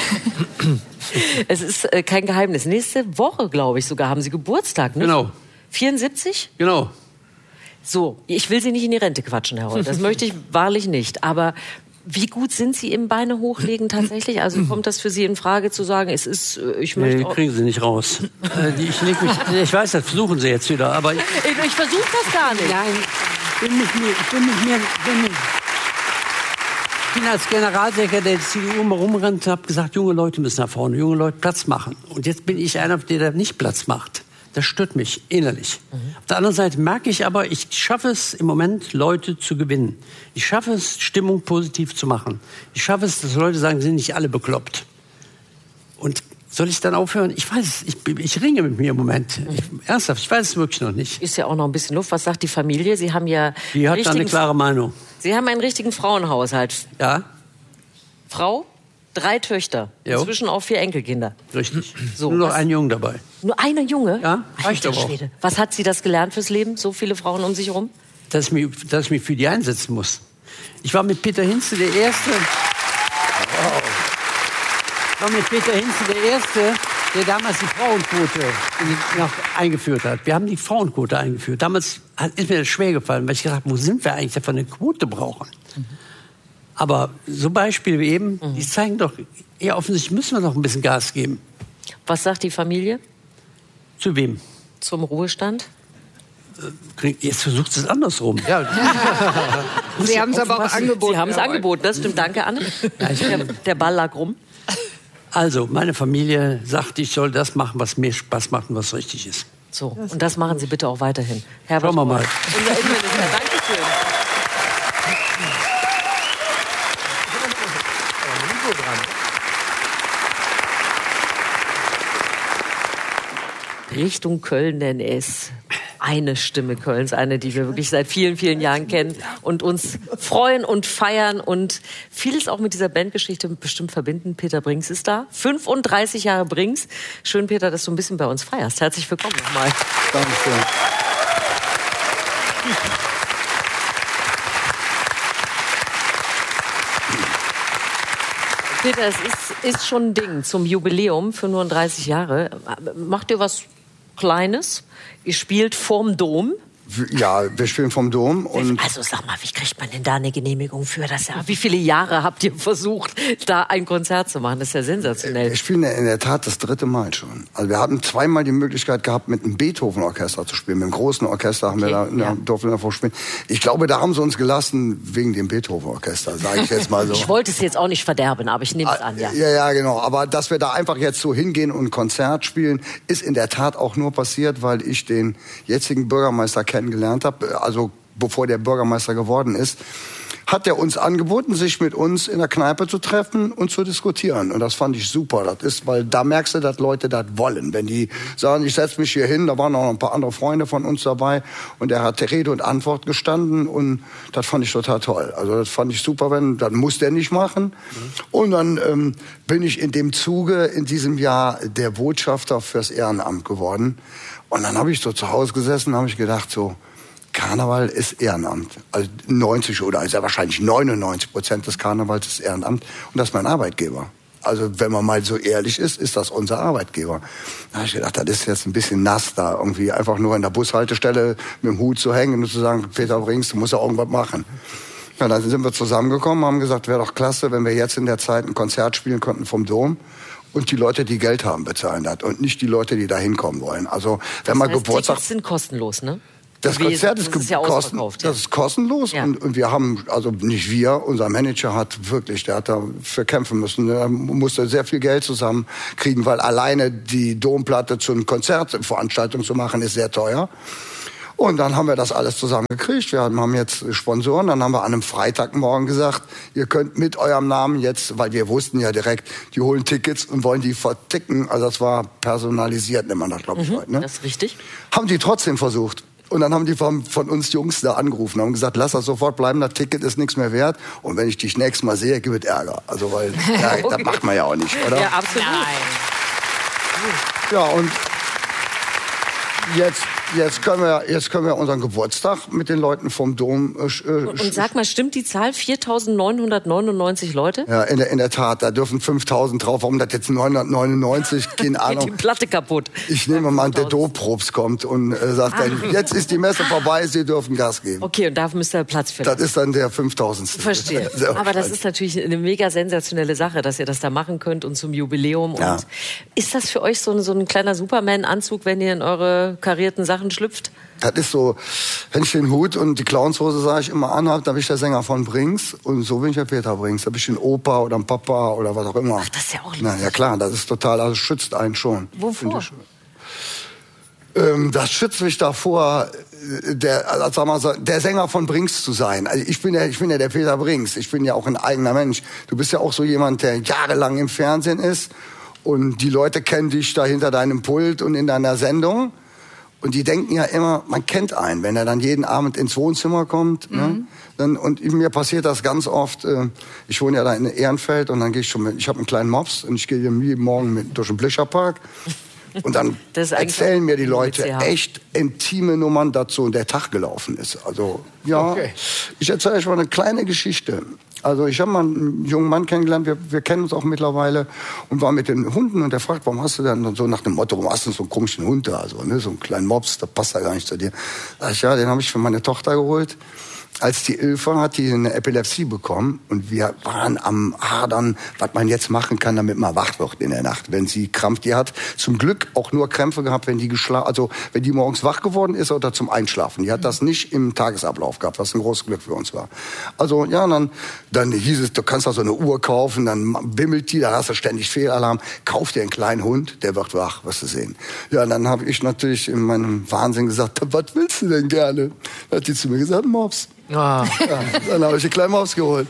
Es ist kein Geheimnis. Nächste Woche, glaube ich, sogar haben Sie Geburtstag, ne? Genau. 74? Genau. So, ich will Sie nicht in die Rente quatschen, Herr Holt. Das möchte ich wahrlich nicht. Aber wie gut sind Sie im Beine hochlegen tatsächlich? Also kommt das für Sie in Frage zu sagen, es ist, ich möchte... Nee, kriegen Sie nicht raus. Ich weiß, das versuchen Sie jetzt wieder, aber... Ich versuche das gar nicht. Nein, ich bin als Generalsekretär der CDU mal rumgerannt und habe gesagt, junge Leute müssen nach vorne, junge Leute Platz machen. Und jetzt bin ich einer, der nicht Platz macht. Das stört mich innerlich. Auf der anderen Seite merke ich aber, ich schaffe es im Moment, Leute zu gewinnen. Ich schaffe es, Stimmung positiv zu machen. Ich schaffe es, dass Leute sagen, sind nicht alle bekloppt. Und soll ich dann aufhören? Ich weiß es. Ich ringe mit mir im Moment. Ernsthaft, ich weiß es wirklich noch nicht. Ist ja auch noch ein bisschen Luft. Was sagt die Familie? Sie haben ja... Die hat da eine klare Meinung. Sie haben einen richtigen Frauenhaushalt. Ja. Frau? 3 Töchter, inzwischen auch 4 Enkelkinder. Richtig. So, nur noch ein Junge dabei. Nur einer Junge? Ja, reicht aber auch. Was hat sie das gelernt fürs Leben, so viele Frauen um sich herum? Dass ich mich für die einsetzen muss. Ich war mit Peter Hinze der Erste, der damals die Frauenquote eingeführt hat. Wir haben die Frauenquote eingeführt. Damals ist mir das schwer gefallen, weil ich gedacht habe, wo sind wir eigentlich, dass wir eine Quote brauchen? Aber so Beispiele wie eben, die zeigen doch, ja, offensichtlich müssen wir noch ein bisschen Gas geben. Was sagt die Familie? Zu wem? Zum Ruhestand? Jetzt versucht es andersrum. Ja. Sie haben es aber auch angeboten. Sie haben es angeboten, das stimmt. Danke, Anne. Ja, der Ball lag rum. Also, meine Familie sagt, ich soll das machen, was mir Spaß macht und was richtig ist. So, und das machen Sie bitte auch weiterhin. Herbert, schauen wir mal. Unser Innenminister, Dankeschön. Richtung Köln, denn es eine Stimme Kölns, eine, die wir wirklich seit vielen, vielen Jahren kennen und uns freuen und feiern und vieles auch mit dieser Bandgeschichte bestimmt verbinden. Peter Brinks ist da. 35 Jahre Brinks. Schön, Peter, dass du ein bisschen bei uns feierst. Herzlich willkommen nochmal. Dankeschön. Peter, es ist schon ein Ding zum Jubiläum, 35 Jahre. Macht ihr was Kleines? Ihr spielt vorm Dom. Ja, wir spielen vom Dom. Und also sag mal, wie kriegt man denn da eine Genehmigung für das Jahr? Wie viele Jahre habt ihr versucht, da ein Konzert zu machen? Das ist ja sensationell. Wir spielen in der Tat das 3. Mal schon. Also wir haben 2-mal die Möglichkeit gehabt, mit einem Beethoven-Orchester zu spielen. Mit einem großen Orchester haben wir da durften wir davor spielen. Ich glaube, da haben sie uns gelassen wegen dem Beethoven-Orchester, sage ich jetzt mal so. Ich wollte es jetzt auch nicht verderben, aber ich nehme es an, ja. Ja, genau. Aber dass wir da einfach jetzt so hingehen und ein Konzert spielen, ist in der Tat auch nur passiert, weil ich den jetzigen Bürgermeister kennengelernt habe, also bevor der Bürgermeister geworden ist, hat er uns angeboten, sich mit uns in der Kneipe zu treffen und zu diskutieren. Und das fand ich super. Das ist, weil da merkst du, dass Leute das wollen. Wenn die sagen, ich setze mich hier hin, da waren auch noch ein paar andere Freunde von uns dabei und er hat Rede und Antwort gestanden und das fand ich total toll. Also das fand ich super, dann muss der nicht machen. Und dann bin ich in dem Zuge in diesem Jahr der Botschafter fürs Ehrenamt geworden. Und dann habe ich so zu Hause gesessen und habe ich gedacht so, Karneval ist Ehrenamt. Also 90 oder sehr wahrscheinlich 99% des Karnevals ist Ehrenamt. Und das ist mein Arbeitgeber. Also wenn man mal so ehrlich ist, ist das unser Arbeitgeber. Da habe ich gedacht, das ist jetzt ein bisschen nass da, irgendwie einfach nur in der Bushaltestelle mit dem Hut zu hängen und zu sagen, Peter Brinks, du musst ja irgendwas machen. Ja, dann sind wir zusammengekommen, haben gesagt, wäre doch klasse, wenn wir jetzt in der Zeit ein Konzert spielen könnten vom Dom. Und die Leute, die Geld haben, bezahlen das. Und nicht die Leute, die da hinkommen wollen. Also, wenn man Geburtstag. Tickets sind kostenlos, ne? Das Konzert ist ja ausverkauft. Das ist kostenlos. Ja. Und wir haben, also nicht wir, unser Manager hat wirklich, der hat dafür kämpfen müssen. Er musste sehr viel Geld zusammenkriegen, weil alleine die Domplatte zu einer Konzertveranstaltung zu machen, ist sehr teuer. Und dann haben wir das alles zusammengekriegt. Wir haben jetzt Sponsoren. Dann haben wir an einem Freitagmorgen gesagt, ihr könnt mit eurem Namen jetzt, weil wir wussten ja direkt, die holen Tickets und wollen die verticken. Also das war personalisiert, nennt man das, glaube ich, heute. Ne? Das ist richtig. Haben die trotzdem versucht. Und dann haben die von uns Jungs da angerufen, haben gesagt, lass das sofort bleiben, das Ticket ist nichts mehr wert. Und wenn ich dich nächstes Mal sehe, gibt es Ärger. Also, weil, ja, das macht man ja auch nicht, oder? Ja, absolut. Ja, und jetzt können wir unseren Geburtstag mit den Leuten vom Dom. Und sag mal, stimmt die Zahl 4.999 Leute? Ja, in der Tat, da dürfen 5.000 drauf. Warum das jetzt 999? Keine Ahnung. Geht die Platte kaputt. Ich nehme mal an, der Doprops kommt und sagt dann, jetzt ist die Messe vorbei, Sie dürfen Gas geben. Okay, und da müsst ihr Platz finden. Das ist dann der 5.000. Verstehe. Aber das ist natürlich eine mega sensationelle Sache, dass ihr das da machen könnt und zum Jubiläum. Ja. Und ist das für euch so ein kleiner Superman-Anzug, wenn ihr in eure karierten Sachen schlüpft? Das ist so, wenn ich den Hut und die Clownshose, sage ich immer, anhabe, dann bin ich der Sänger von Brinks. Und so bin ich der Peter Brinks. Da bin ich ein Opa oder ein Papa oder was auch immer. Ach, das ist ja auch lustig. Na, ja klar, das ist total, also schützt einen schon. Wovor? Das schützt mich davor, der Sänger von Brinks zu sein. Also ich bin ja der Peter Brinks. Ich bin ja auch ein eigener Mensch. Du bist ja auch so jemand, der jahrelang im Fernsehen ist. Und die Leute kennen dich da hinter deinem Pult und in deiner Sendung. Und die denken ja immer, man kennt einen, wenn er dann jeden Abend ins Wohnzimmer kommt. Ne? Und mir passiert das ganz oft. Ich wohne ja da in Ehrenfeld und dann gehe ich ich habe einen kleinen Mops und ich gehe jeden Morgen durch den Blischerpark. Und dann erzählen mir die Leute echt intime Nummern dazu und der Tag gelaufen ist. Also, ja, okay. Ich erzähle euch mal eine kleine Geschichte. Also ich habe mal einen jungen Mann kennengelernt, wir kennen uns auch mittlerweile und war mit den Hunden und der fragt, warum hast du denn so nach dem Motto, warum hast du so einen komischen Hund da, also, ne, so einen kleinen Mops, das passt ja gar nicht zu dir. Sag ich, ja, den habe ich für meine Tochter geholt. Als die 11 war, hat die eine Epilepsie bekommen und wir waren am Hadern, was man jetzt machen kann, damit man wach wird in der Nacht, wenn sie Krampf. Die hat zum Glück auch nur Krämpfe gehabt, wenn die morgens wach geworden ist oder zum Einschlafen. Die hat das nicht im Tagesablauf gehabt, was ein großes Glück für uns war. Also ja, dann hieß es, du kannst da so eine Uhr kaufen, dann bimmelt die, da hast du ständig Fehlalarm. Kauf dir einen kleinen Hund, der wird wach, wirst du sehen. Ja, dann habe ich natürlich in meinem Wahnsinn gesagt, was willst du denn gerne? Dann hat die zu mir gesagt, Mops. Ah. Ja, dann habe ich die kleine Maus geholt.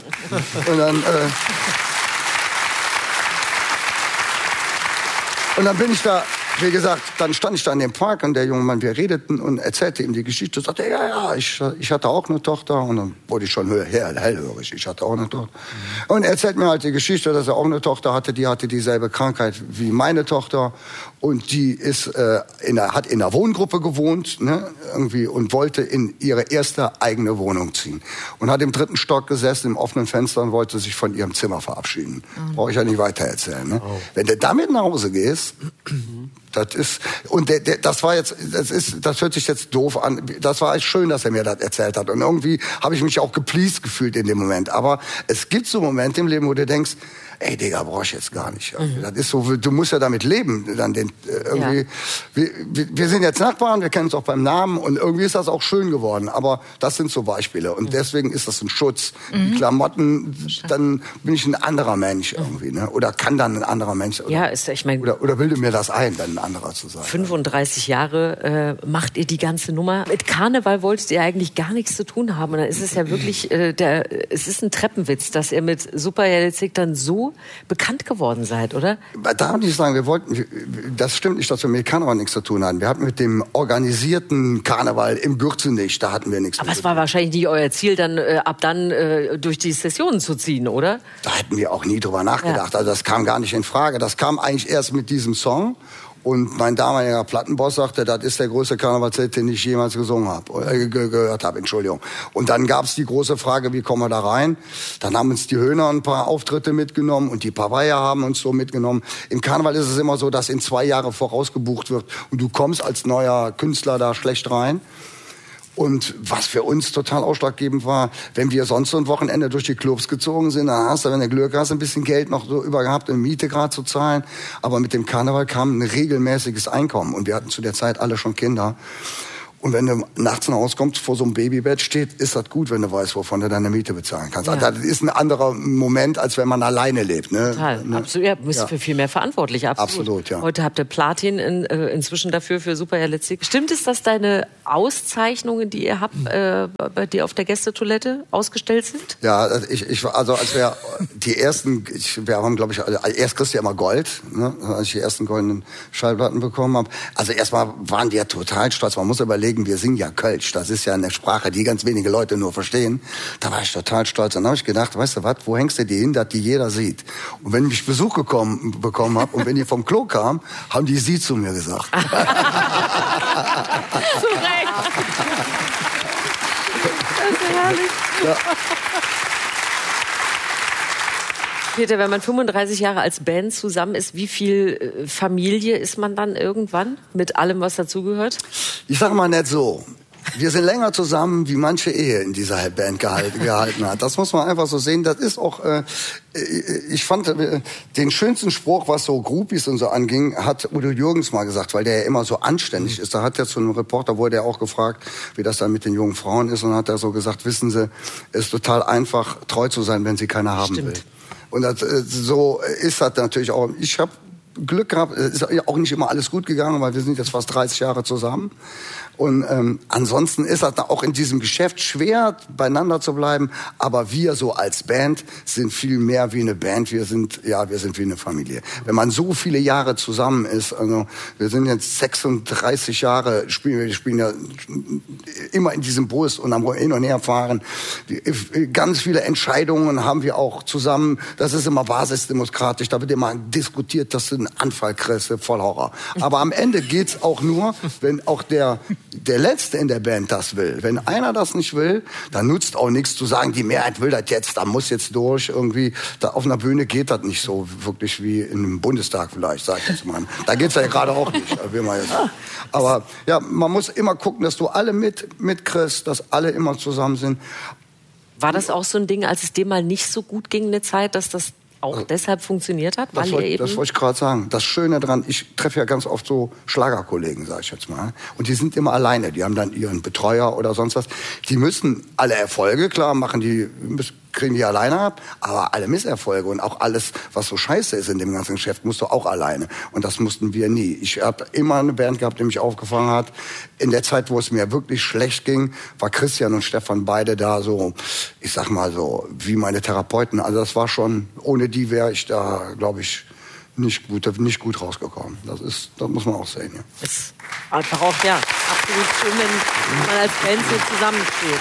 Und dann bin ich da, wie gesagt, dann stand ich da in dem Park und der junge Mann, wir redeten und erzählte ihm die Geschichte. Sagte, ja, ich hatte auch eine Tochter. Und dann wurde ich schon hellhörig. Ich hatte auch eine Tochter. Und er erzählt mir halt die Geschichte, dass er auch eine Tochter hatte. Die hatte dieselbe Krankheit wie meine Tochter. Und die hat in einer Wohngruppe gewohnt, ne, irgendwie, und wollte in ihre erste eigene Wohnung ziehen. Und hat im 3. Stock gesessen, im offenen Fenster und wollte sich von ihrem Zimmer verabschieden. Brauche ich ja nicht weiter erzählen. Ne? Oh. Wenn du damit nach Hause gehst, das ist, und das hört sich jetzt doof an. Das war echt schön, dass er mir das erzählt hat. Und irgendwie habe ich mich auch gepleased gefühlt in dem Moment. Aber es gibt so Momente im Leben, wo du denkst, ey, Digga, brauch ich jetzt gar nicht. Das ist so, du musst ja damit leben. Dann irgendwie, wir sind jetzt Nachbarn, wir kennen uns auch beim Namen und irgendwie ist das auch schön geworden. Aber das sind so Beispiele und deswegen ist das ein Schutz. Die Klamotten, dann bin ich ein anderer Mensch irgendwie, ne? Oder kann dann ein anderer Mensch. Oder, ja, ich meine. Oder bilde mir das ein, dann ein anderer zu sein. 35 Jahre macht ihr die ganze Nummer. Mit Karneval wolltet ihr eigentlich gar nichts zu tun haben. Und dann ist es ja wirklich, es ist ein Treppenwitz, dass ihr mit Superhelden dann so bekannt geworden seid, oder? Da würde ich sagen, das stimmt nicht, dass wir mit Karneval nichts zu tun hatten. Wir hatten mit dem organisierten Karneval im Gürzenich, da hatten wir nichts zu tun. Aber es war wahrscheinlich nicht euer Ziel, dann ab dann durch die Sessionen zu ziehen, oder? Da hätten wir auch nie drüber nachgedacht. Ja. Also das kam gar nicht in Frage. Das kam eigentlich erst mit diesem Song. Und mein damaliger Plattenboss sagte, das ist der größte Karnevalshit, den ich jemals gesungen habe, gehört habe, Entschuldigung. Und dann gab es die große Frage, wie kommen wir da rein? Dann haben uns die Höhner ein paar Auftritte mitgenommen und die Pavaya haben uns so mitgenommen. Im Karneval ist es immer so, dass in 2 Jahre vorausgebucht wird und du kommst als neuer Künstler da schlecht rein. Und was für uns total ausschlaggebend war, wenn wir sonst so ein Wochenende durch die Clubs gezogen sind, dann hast du, wenn du Glück hast, ein bisschen Geld noch so über gehabt, um Miete gerade zu zahlen. Aber mit dem Karneval kam ein regelmäßiges Einkommen. Und wir hatten zu der Zeit alle schon Kinder. Und wenn du nachts nach Hause kommst, vor so einem Babybett steht, ist das gut, wenn du weißt, wovon du deine Miete bezahlen kannst. Ja. Also das ist ein anderer Moment, als wenn man alleine lebt. Ne? Total, absolut. Ja, du bist für viel mehr verantwortlich, absolut. Ja. Heute habt ihr Platin inzwischen dafür für Super Letzig. Stimmt es, dass deine Auszeichnungen, die ihr habt, bei dir auf der Gästetoilette ausgestellt sind? Ja, also als wir die ersten, wir haben, glaube ich, erst kriegst du ja immer Gold, ne, als ich die ersten goldenen Schallplatten bekommen habe. Also erstmal waren wir total stolz. Man muss überlegen, wir singen ja Kölsch. Das ist ja eine Sprache, die ganz wenige Leute nur verstehen. Da war ich total stolz. Und dann habe ich gedacht, weißt du was, wo hängst du die hin, dass die jeder sieht? Und wenn ich Besuch bekommen habe und wenn die vom Klo kam, haben die sie zu mir gesagt. Zu Recht. Das ist herrlich. Ja. Peter, wenn man 35 Jahre als Band zusammen ist, wie viel Familie ist man dann irgendwann mit allem, was dazugehört? Ich sage mal nicht so. Wir sind länger zusammen, wie manche Ehe in dieser Band gehalten hat. Das muss man einfach so sehen. Das ist auch, ich fand den schönsten Spruch, was so Groupies und so anging, hat Udo Jürgens mal gesagt, weil der ja immer so anständig ist. Da hat er zu einem Reporter, wurde er auch gefragt, wie das dann mit den jungen Frauen ist. Und hat er so gesagt, wissen Sie, es ist total einfach, treu zu sein, wenn sie keiner haben will. Und so ist das natürlich auch. Ich habe Glück gehabt, es ist ja auch nicht immer alles gut gegangen, weil wir sind jetzt fast 30 Jahre zusammen. Und ansonsten ist das auch in diesem Geschäft schwer, beieinander zu bleiben. Aber wir so als Band sind viel mehr wie eine Band. Wir sind wie eine Familie. Wenn man so viele Jahre zusammen ist, also wir sind jetzt 36 Jahre, wir spielen ja immer in diesem Bus und am Hin- und Herfahren. Ganz viele Entscheidungen haben wir auch zusammen. Das ist immer basisdemokratisch. Da wird immer diskutiert, dass du einen Anfall kriegst, voll Horror. Aber am Ende geht's auch nur, wenn auch der Letzte in der Band das will. Wenn einer das nicht will, dann nutzt auch nichts zu sagen, die Mehrheit will das jetzt, da muss jetzt durch irgendwie. Da auf einer Bühne geht das nicht so wirklich wie in einem Bundestag vielleicht, sag ich jetzt mal. Da geht's ja gerade auch nicht. Aber ja, man muss immer gucken, dass du alle mitkriegst, dass alle immer zusammen sind. War das auch so ein Ding, als es dir mal nicht so gut ging, eine Zeit, dass das auch deshalb funktioniert hat? Das wollte ich gerade sagen. Das Schöne daran, ich treffe ja ganz oft so Schlagerkollegen, sag ich jetzt mal. Und die sind immer alleine. Die haben dann ihren Betreuer oder sonst was. Die müssen alle Erfolge, klar, kriegen die alleine ab, aber alle Misserfolge und auch alles, was so scheiße ist in dem ganzen Geschäft, musst du auch alleine. Und das mussten wir nie. Ich habe immer eine Band gehabt, die mich aufgefangen hat. In der Zeit, wo es mir wirklich schlecht ging, war Christian und Stefan beide da so, ich sag mal so, wie meine Therapeuten. Also das war schon, ohne die wäre ich da, glaube ich, nicht gut rausgekommen. Das muss man auch sehen. Ja. Ist einfach auch, ja, absolut schön, wenn man als Band so zusammensteht.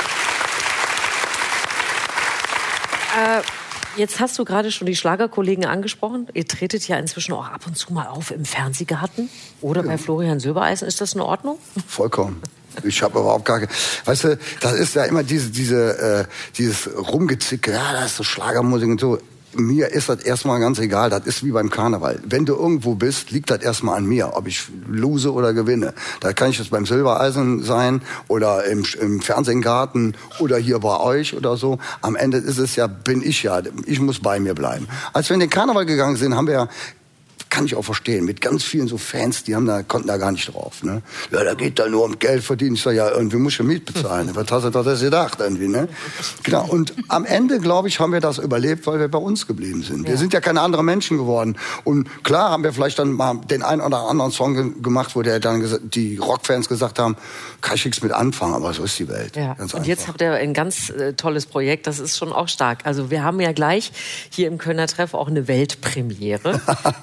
Jetzt hast du gerade schon die Schlagerkollegen angesprochen. Ihr tretet ja inzwischen auch ab und zu mal auf im Fernsehgarten oder bei Florian Silbereisen. Ist das in Ordnung? Vollkommen. Ich habe überhaupt gar keine... Weißt du, das ist ja immer dieses Rumgezicke. Ja, das ist so Schlagermusik und so. Mir ist das erstmal ganz egal. Das ist wie beim Karneval. Wenn du irgendwo bist, liegt das erstmal an mir, ob ich lose oder gewinne. Da kann ich jetzt beim Silbereisen sein oder im Fernsehgarten oder hier bei euch oder so. Am Ende ist es ja, ich muss bei mir bleiben. Als wir in den Karneval gegangen sind, haben wir ja, kann ich auch verstehen, mit ganz vielen so Fans, die konnten da gar nicht drauf. Ne? Ja, da geht da nur um Geld verdienen. Ich sage, ja, irgendwie muss ich Miet bezahlen. Was hast du das gedacht irgendwie, ne? Genau. Und am Ende, glaube ich, haben wir das überlebt, weil wir bei uns geblieben sind. Ja. Wir sind ja keine anderen Menschen geworden. Und klar haben wir vielleicht dann mal den einen oder anderen Song gemacht, wo die Rockfans gesagt haben, kann ich nichts mit anfangen, aber so ist die Welt. Ja. Ganz und jetzt habt ihr ein ganz tolles Projekt, das ist schon auch stark. Also wir haben ja gleich hier im Kölner Treff auch eine Weltpremiere. Denn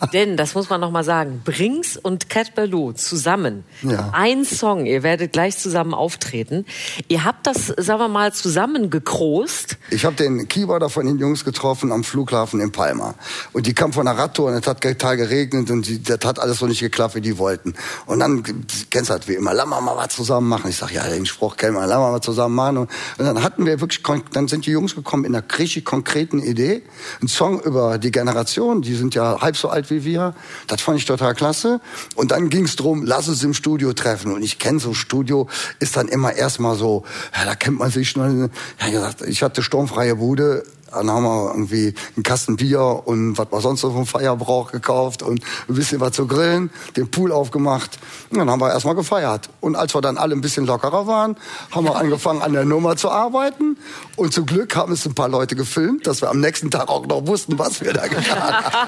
das muss man noch mal sagen, Brings und Cat Ballou zusammen. Ja. Ein Song, ihr werdet gleich zusammen auftreten. Ihr habt das, sagen wir mal, zusammen gekrost. Ich habe den Keyboarder von den Jungs getroffen am Flughafen in Palma. Und die kam von der Radtour und es hat total geregnet und das hat alles so nicht geklappt, wie die wollten. Und dann, kennst du das wie immer, lass mal was zusammen machen. Ich sag, ja, den Spruch kennen wir, lass mal was zusammen machen. Und dann hatten wir wirklich, dann sind die Jungs gekommen in einer richtig konkreten Idee. Ein Song über die Generation, die sind ja halb so alt wie wir. Das fand ich total klasse. Und dann ging es darum, lass uns im Studio treffen. Und ich kenne so, Studio ist dann immer erstmal so, ja, da kennt man sich schnell. Ja, gesagt, ich hatte sturmfreie Bude. Dann haben wir irgendwie einen Kasten Bier und was man sonst so vom Feier braucht gekauft und ein bisschen was zu grillen, den Pool aufgemacht. Und dann haben wir erstmal gefeiert. Und als wir dann alle ein bisschen lockerer waren, haben wir angefangen an der Nummer zu arbeiten. Und zum Glück haben es ein paar Leute gefilmt, dass wir am nächsten Tag auch noch wussten, was wir da getan haben.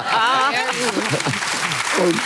Und,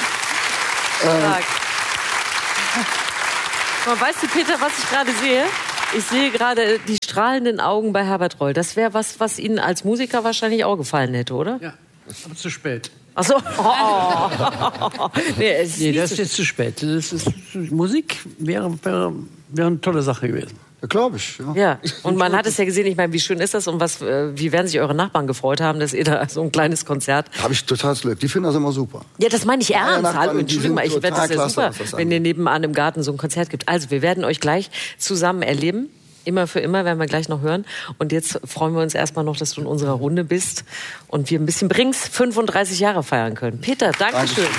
weißt du, Peter, was ich gerade sehe? Ich sehe gerade die strahlenden Augen bei Herbert Reul. Das wäre was Ihnen als Musiker wahrscheinlich auch gefallen hätte, oder? Ja, aber zu spät. Ach so. Oh. Nee, das ist jetzt zu spät. Musik wäre eine tolle Sache gewesen. Ja, glaube ich. Ja, und man hat es ja gesehen, ich meine, wie schön ist das und wie werden sich eure Nachbarn gefreut haben, dass ihr da so ein kleines Konzert... Habe ich total Glück. Die finden das immer super. Ja, das meine ich ernst. Nachbarn, Entschuldigung mal, ich werde das ja super, wenn ihr nebenan im Garten so ein Konzert gibt. Also, wir werden euch gleich zusammen erleben. Immer für immer, werden wir gleich noch hören. Und jetzt freuen wir uns erstmal noch, dass du in unserer Runde bist und wir ein bisschen Brings 35 Jahre feiern können. Peter, danke schön.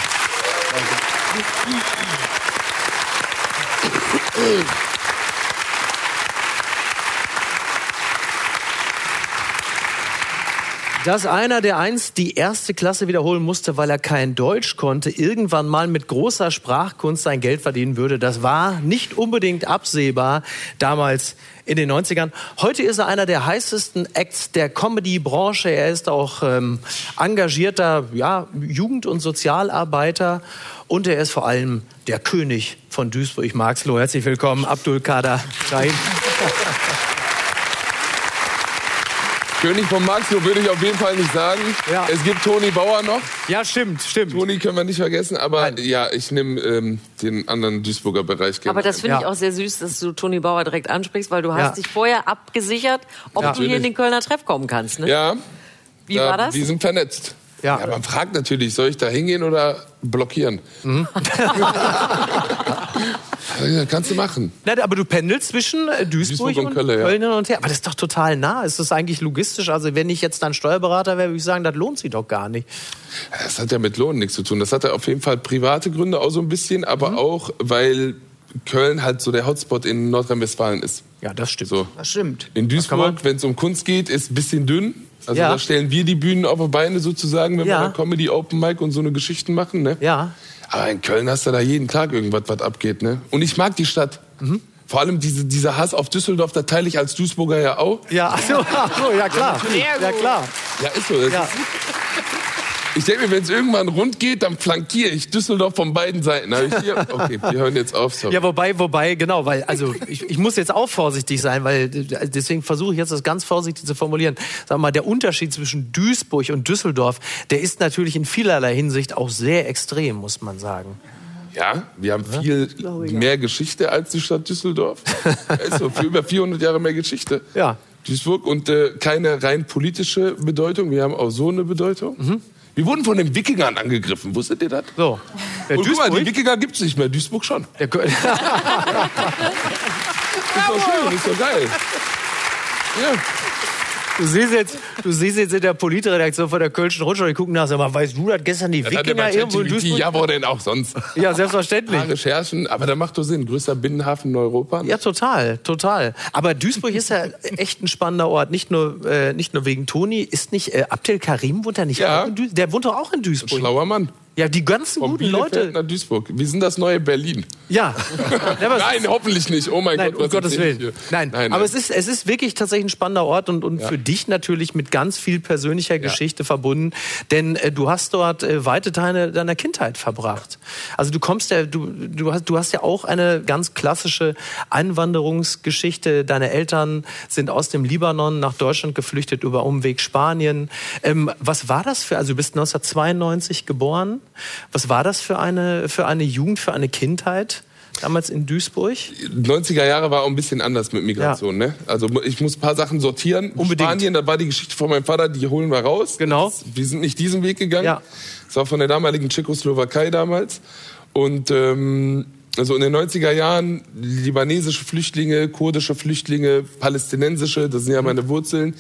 Dass einer, der einst die erste Klasse wiederholen musste, weil er kein Deutsch konnte, irgendwann mal mit großer Sprachkunst sein Geld verdienen würde, das war nicht unbedingt absehbar damals in den 90ern. Heute ist er einer der heißesten Acts der Comedy-Branche. Er ist auch engagierter Jugend- und Sozialarbeiter und er ist vor allem der König von Duisburg-Marxloh. Herzlich willkommen, Abdulkader Şahin. König von Marxloh würde ich auf jeden Fall nicht sagen. Ja. Es gibt Toni Bauer noch. Ja, stimmt. Toni können wir nicht vergessen, aber ja, ich nehme den anderen Duisburger Bereich gerne. Aber das finde ich auch sehr süß, dass du Toni Bauer direkt ansprichst, weil du hast dich vorher abgesichert, ob du hier in den Kölner Treff kommen kannst. Ne? Ja. Wie war das? Die sind vernetzt. Ja, man fragt natürlich, soll ich da hingehen oder blockieren? Mhm. Ja, kannst du machen. Na, aber du pendelst zwischen Duisburg und Köln hin und her. Aber das ist doch total nah. Ist das eigentlich logistisch? Also wenn ich jetzt dann Steuerberater wäre, würde ich sagen, das lohnt sich doch gar nicht. Das hat ja mit Lohn nichts zu tun. Das hat ja auf jeden Fall private Gründe auch so ein bisschen, aber auch, weil Köln halt so der Hotspot in Nordrhein-Westfalen ist. Ja, das stimmt. So. Das stimmt. In Duisburg, wenn es um Kunst geht, ist ein bisschen dünn. Also da stellen wir die Bühnen auf die Beine sozusagen, wenn wir da Comedy, Open Mic und so eine Geschichten machen. Ne? Ja. Aber in Köln hast du da jeden Tag irgendwas, was abgeht. Ne? Und ich mag die Stadt. Mhm. Vor allem dieser Hass auf Düsseldorf, da teile ich als Duisburger ja auch. Ja, ja klar. Ja, klar. Ja, ist so. Ich denke mir, wenn es irgendwann rund geht, dann flankiere ich Düsseldorf von beiden Seiten. Okay, wir hören jetzt auf. Sorry. Ja, wobei, genau, weil also ich muss jetzt auch vorsichtig sein, weil deswegen versuche ich jetzt das ganz vorsichtig zu formulieren. Sag mal, der Unterschied zwischen Duisburg und Düsseldorf, der ist natürlich in vielerlei Hinsicht auch sehr extrem, muss man sagen. Ja, wir haben viel mehr Geschichte als die Stadt Düsseldorf. Also für über 400 Jahre mehr Geschichte. Ja. Duisburg und keine rein politische Bedeutung. Wir haben auch so eine Bedeutung. Mhm. Wir wurden von den Wikingern angegriffen. Wusstet ihr das? So. Und guck mal, die Wikinger gibt es nicht mehr. Duisburg schon. Ist doch schön, ist doch geil. Ja. Du siehst jetzt in der Politredaktion von der Kölschen Rundschau, die gucken nach, sag mal, weißt du, dass gestern die Wikinger irgendwo in Duisburg... Ja, wo denn auch sonst? Ja, selbstverständlich. Recherchen, aber da macht doch Sinn. Größter Binnenhafen in Europa. Ja, total. Aber Duisburg ist ja echt ein spannender Ort. Nicht nur wegen Toni. Ist nicht Abdel Karim, wohnt er nicht auch in Duisburg? Der wohnt doch auch in Duisburg. Ein schlauer Mann. Ja, die ganzen guten Leute. Nach Duisburg. Wir sind das neue Berlin. Ja. Nein, hoffentlich nicht. Oh mein Gott, um Gottes Willen. Nein. Aber es ist wirklich tatsächlich ein spannender Ort und für dich natürlich mit ganz viel persönlicher Geschichte verbunden. Denn du hast dort weite Teile deiner Kindheit verbracht. Also du hast ja auch eine ganz klassische Einwanderungsgeschichte. Deine Eltern sind aus dem Libanon nach Deutschland geflüchtet über Umweg Spanien. Was war das für? Also du bist 1992 geboren. Was war das für eine Jugend, für eine Kindheit? Damals in Duisburg? 90er Jahre war auch ein bisschen anders mit Migration. Ne? Also ich muss ein paar Sachen sortieren. Unbedingt. Spanien, da war die Geschichte von meinem Vater, die holen wir raus. Genau. Wir sind nicht diesen Weg gegangen. Ja. Das war von der damaligen Tschechoslowakei damals. Und also in den 90er Jahren libanesische Flüchtlinge, kurdische Flüchtlinge, palästinensische, das sind ja meine Wurzeln.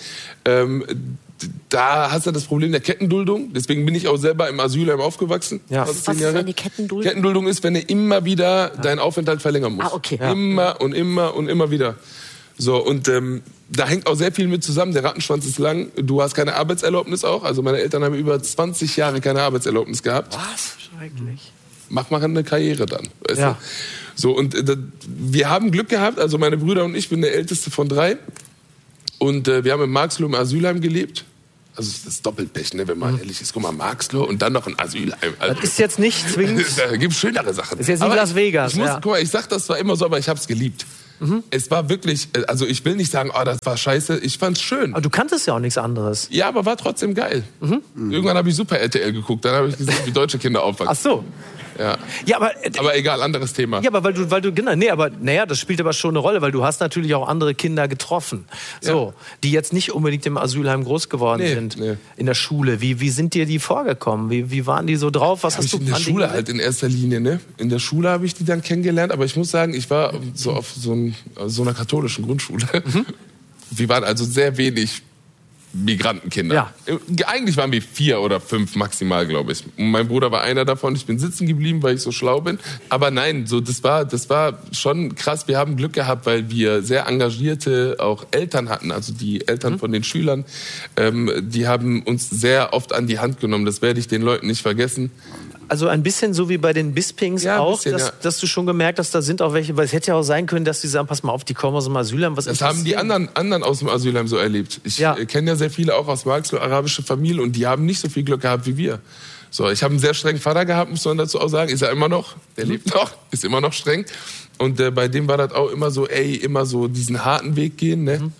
Da hast du das Problem der Kettenduldung. Deswegen bin ich auch selber im Asylheim aufgewachsen. Ja. Was ist eine Kettenduldung? Kettenduldung ist, wenn du immer wieder deinen Aufenthalt verlängern musst. Ah, okay. Immer und immer und immer wieder. So, und da hängt auch sehr viel mit zusammen. Der Rattenschwanz ist lang. Du hast keine Arbeitserlaubnis auch. Also meine Eltern haben über 20 Jahre keine Arbeitserlaubnis gehabt. Was? Schrecklich. Mach mal eine Karriere dann. Weißt du? So, und wir haben Glück gehabt. Also meine Brüder und ich, bin der Älteste von 3. Und wir haben in Marxloh im Asylheim gelebt. Also das ist Doppelpech, ne, wenn man ehrlich ist. Guck mal, Marxloh und dann noch ein Asylheim. Also, das ist jetzt nicht zwingend. Da gibt es schönere Sachen. Das ist jetzt nicht Las Vegas. Guck mal, ich sag das zwar immer so, aber ich hab's geliebt. Es war wirklich, also ich will nicht sagen, oh, das war scheiße, ich fand's schön. Aber du kanntest ja auch nichts anderes. Ja, aber war trotzdem geil. Irgendwann habe ich Super RTL geguckt, dann habe ich gesehen, wie deutsche Kinder aufwachsen. Ach so. Ja, aber egal, anderes Thema. Ja, aber weil du genau, das spielt aber schon eine Rolle, weil du hast natürlich auch andere Kinder getroffen, so, die jetzt nicht unbedingt im Asylheim groß geworden sind, in der Schule. Wie sind dir die vorgekommen? Wie waren die so drauf? Was hast du in der Schule halt in erster Linie, ne? In der Schule habe ich die dann kennengelernt, aber ich muss sagen, ich war so auf so einer katholischen Grundschule. Wir waren also sehr wenig Migrantenkinder. Ja. Eigentlich waren wir 4 oder 5 maximal, glaube ich. Und mein Bruder war einer davon. Ich bin sitzen geblieben, weil ich so schlau bin. Aber nein, so das war schon krass. Wir haben Glück gehabt, weil wir sehr engagierte auch Eltern hatten. Also die Eltern von den Schülern, die haben uns sehr oft an die Hand genommen. Das werde ich den Leuten nicht vergessen. Also ein bisschen so wie bei den Bispings auch, bisschen, dass du schon gemerkt hast, da sind auch welche, weil es hätte ja auch sein können, dass die sagen, pass mal auf, die kommen aus dem Asylheim. Das haben die anderen aus dem Asylheim so erlebt. Ich kenne ja sehr viele auch aus Marxloh, arabische Familie, und die haben nicht so viel Glück gehabt wie wir. So, ich habe einen sehr strengen Vater gehabt, muss man dazu auch sagen. Ist er immer noch, der lebt noch, ist immer noch streng. Und bei dem war das auch immer so, immer so diesen harten Weg gehen, ne?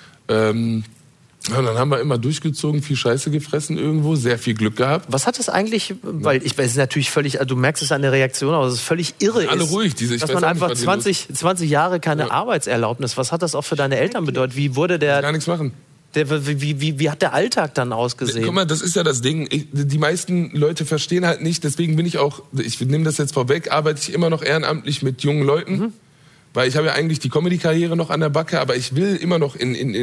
Ja, dann haben wir immer durchgezogen, viel Scheiße gefressen irgendwo, sehr viel Glück gehabt. Was hat es eigentlich, weil ich weiß, es ist natürlich völlig, du merkst es an der Reaktion, aber es ist völlig irre, alle ist, ruhig, dass man einfach 20 Jahre keine Arbeitserlaubnis. Was hat das auch für deine Eltern bedeutet? Wie wurde gar nichts machen. Wie hat der Alltag dann ausgesehen? Guck mal, das ist ja das Ding. Die meisten Leute verstehen halt nicht, deswegen bin ich nehme das jetzt vorweg, arbeite ich immer noch ehrenamtlich mit jungen Leuten, weil ich habe ja eigentlich die Comedy-Karriere noch an der Backe, aber ich will immer noch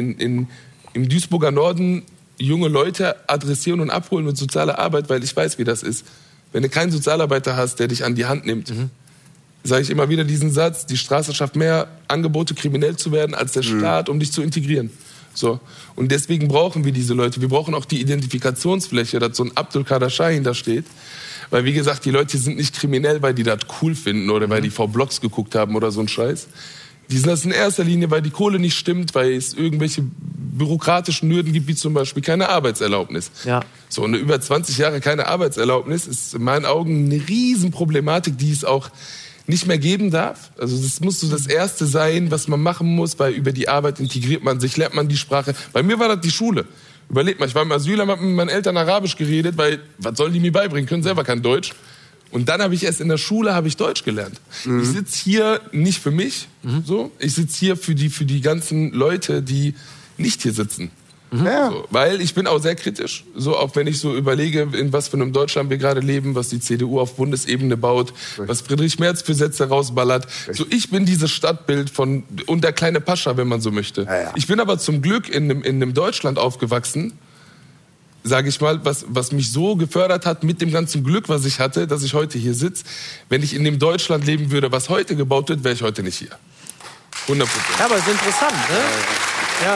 im Duisburger Norden junge Leute adressieren und abholen mit sozialer Arbeit, weil ich weiß, wie das ist. Wenn du keinen Sozialarbeiter hast, der dich an die Hand nimmt, sage ich immer wieder diesen Satz, die Straße schafft mehr Angebote, kriminell zu werden, als der Staat, um dich zu integrieren. So. Und deswegen brauchen wir diese Leute. Wir brauchen auch die Identifikationsfläche, dass so ein Abdul Kader Shahin da steht. Weil, wie gesagt, die Leute sind nicht kriminell, weil die das cool finden oder weil die vor Blogs geguckt haben oder so ein Scheiß. Die sind das in erster Linie, weil die Kohle nicht stimmt, weil es irgendwelche bürokratischen Hürden gibt, wie zum Beispiel keine Arbeitserlaubnis. Ja. So, und über 20 Jahre keine Arbeitserlaubnis ist in meinen Augen eine Riesenproblematik, die es auch nicht mehr geben darf. Also das muss so das Erste sein, was man machen muss, weil über die Arbeit integriert man sich, lernt man die Sprache. Bei mir war das die Schule. Überlegt mal, ich war im Asylheim, habe mit meinen Eltern Arabisch geredet, weil was sollen die mir beibringen, können selber kein Deutsch. Und dann habe ich erst in der Schule Deutsch gelernt. Ich sitze hier nicht für mich, so. Ich sitze hier für die ganzen Leute, die nicht hier sitzen. So, weil ich bin auch sehr kritisch, so auch wenn ich so überlege, in was für einem Deutschland wir gerade leben, was die CDU auf Bundesebene baut, was Friedrich Merz für Sätze rausballert. So, ich bin dieses Stadtbild und der kleine Pascha, wenn man so möchte. Ich bin aber zum Glück in einem Deutschland aufgewachsen, sage ich mal, was mich so gefördert hat mit dem ganzen Glück, was ich hatte, dass ich heute hier sitze. Wenn ich in dem Deutschland leben würde, was heute gebaut wird, wäre ich heute nicht hier. 100%. Ja, aber es ist interessant, ne? Ja.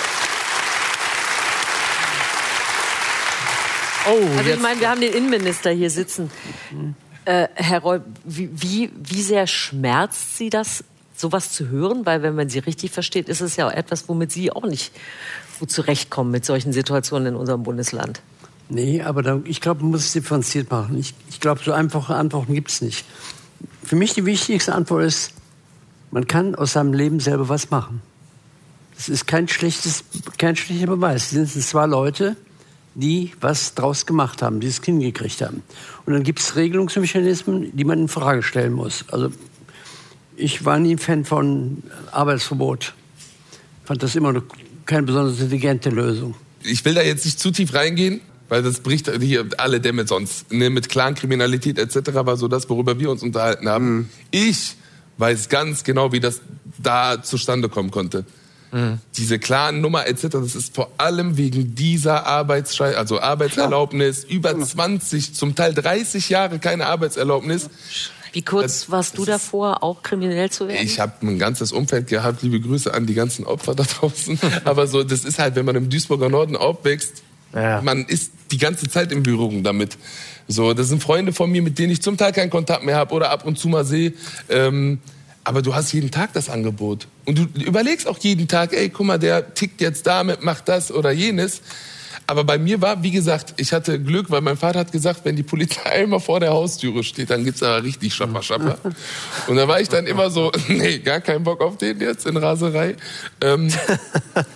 Oh, also ich meine, wir haben den Innenminister hier sitzen. Herr Reul, wie sehr schmerzt Sie das, sowas zu hören? Weil wenn man Sie richtig versteht, ist es ja auch etwas, womit Sie auch nicht gut zurechtkommen mit solchen Situationen in unserem Bundesland. Nee, aber ich glaube, man muss es differenziert machen. Ich glaube, so einfache Antworten gibt es nicht. Für mich die wichtigste Antwort ist, man kann aus seinem Leben selber was machen. Das ist kein schlechter Beweis. Es sind 2 Leute, die was draus gemacht haben, die es hingekriegt haben. Und dann gibt es Regelungsmechanismen, die man in Frage stellen muss. Also ich war nie ein Fan von Arbeitsverbot. Fand das immer noch keine besonders intelligente Lösung. Ich will da jetzt nicht zu tief reingehen, weil das bricht hier alle Dämme sonst. Ne, mit Clankriminalität etc. war so das, worüber wir uns unterhalten haben. Mhm. Ich weiß ganz genau, wie das da zustande kommen konnte. Mhm. Diese Clan-Nummer etc., das ist vor allem wegen dieser Arbeitserlaubnis, über 20, zum Teil 30 Jahre keine Arbeitserlaubnis. Wie kurz warst du davor, auch kriminell zu werden? Ich habe ein ganzes Umfeld gehabt, liebe Grüße an die ganzen Opfer da draußen. Aber so, das ist halt, wenn man im Duisburger Norden aufwächst, man ist die ganze Zeit in Berührung damit. So, das sind Freunde von mir, mit denen ich zum Teil keinen Kontakt mehr habe oder ab und zu mal sehe. Aber du hast jeden Tag das Angebot. Und du überlegst auch jeden Tag, ey, guck mal, der tickt jetzt damit, macht das oder jenes. Aber bei mir war, wie gesagt, ich hatte Glück, weil mein Vater hat gesagt, wenn die Polizei immer vor der Haustüre steht, dann gibt's aber richtig Schapper. Und da war ich dann immer so, nee, gar keinen Bock auf den jetzt in Raserei.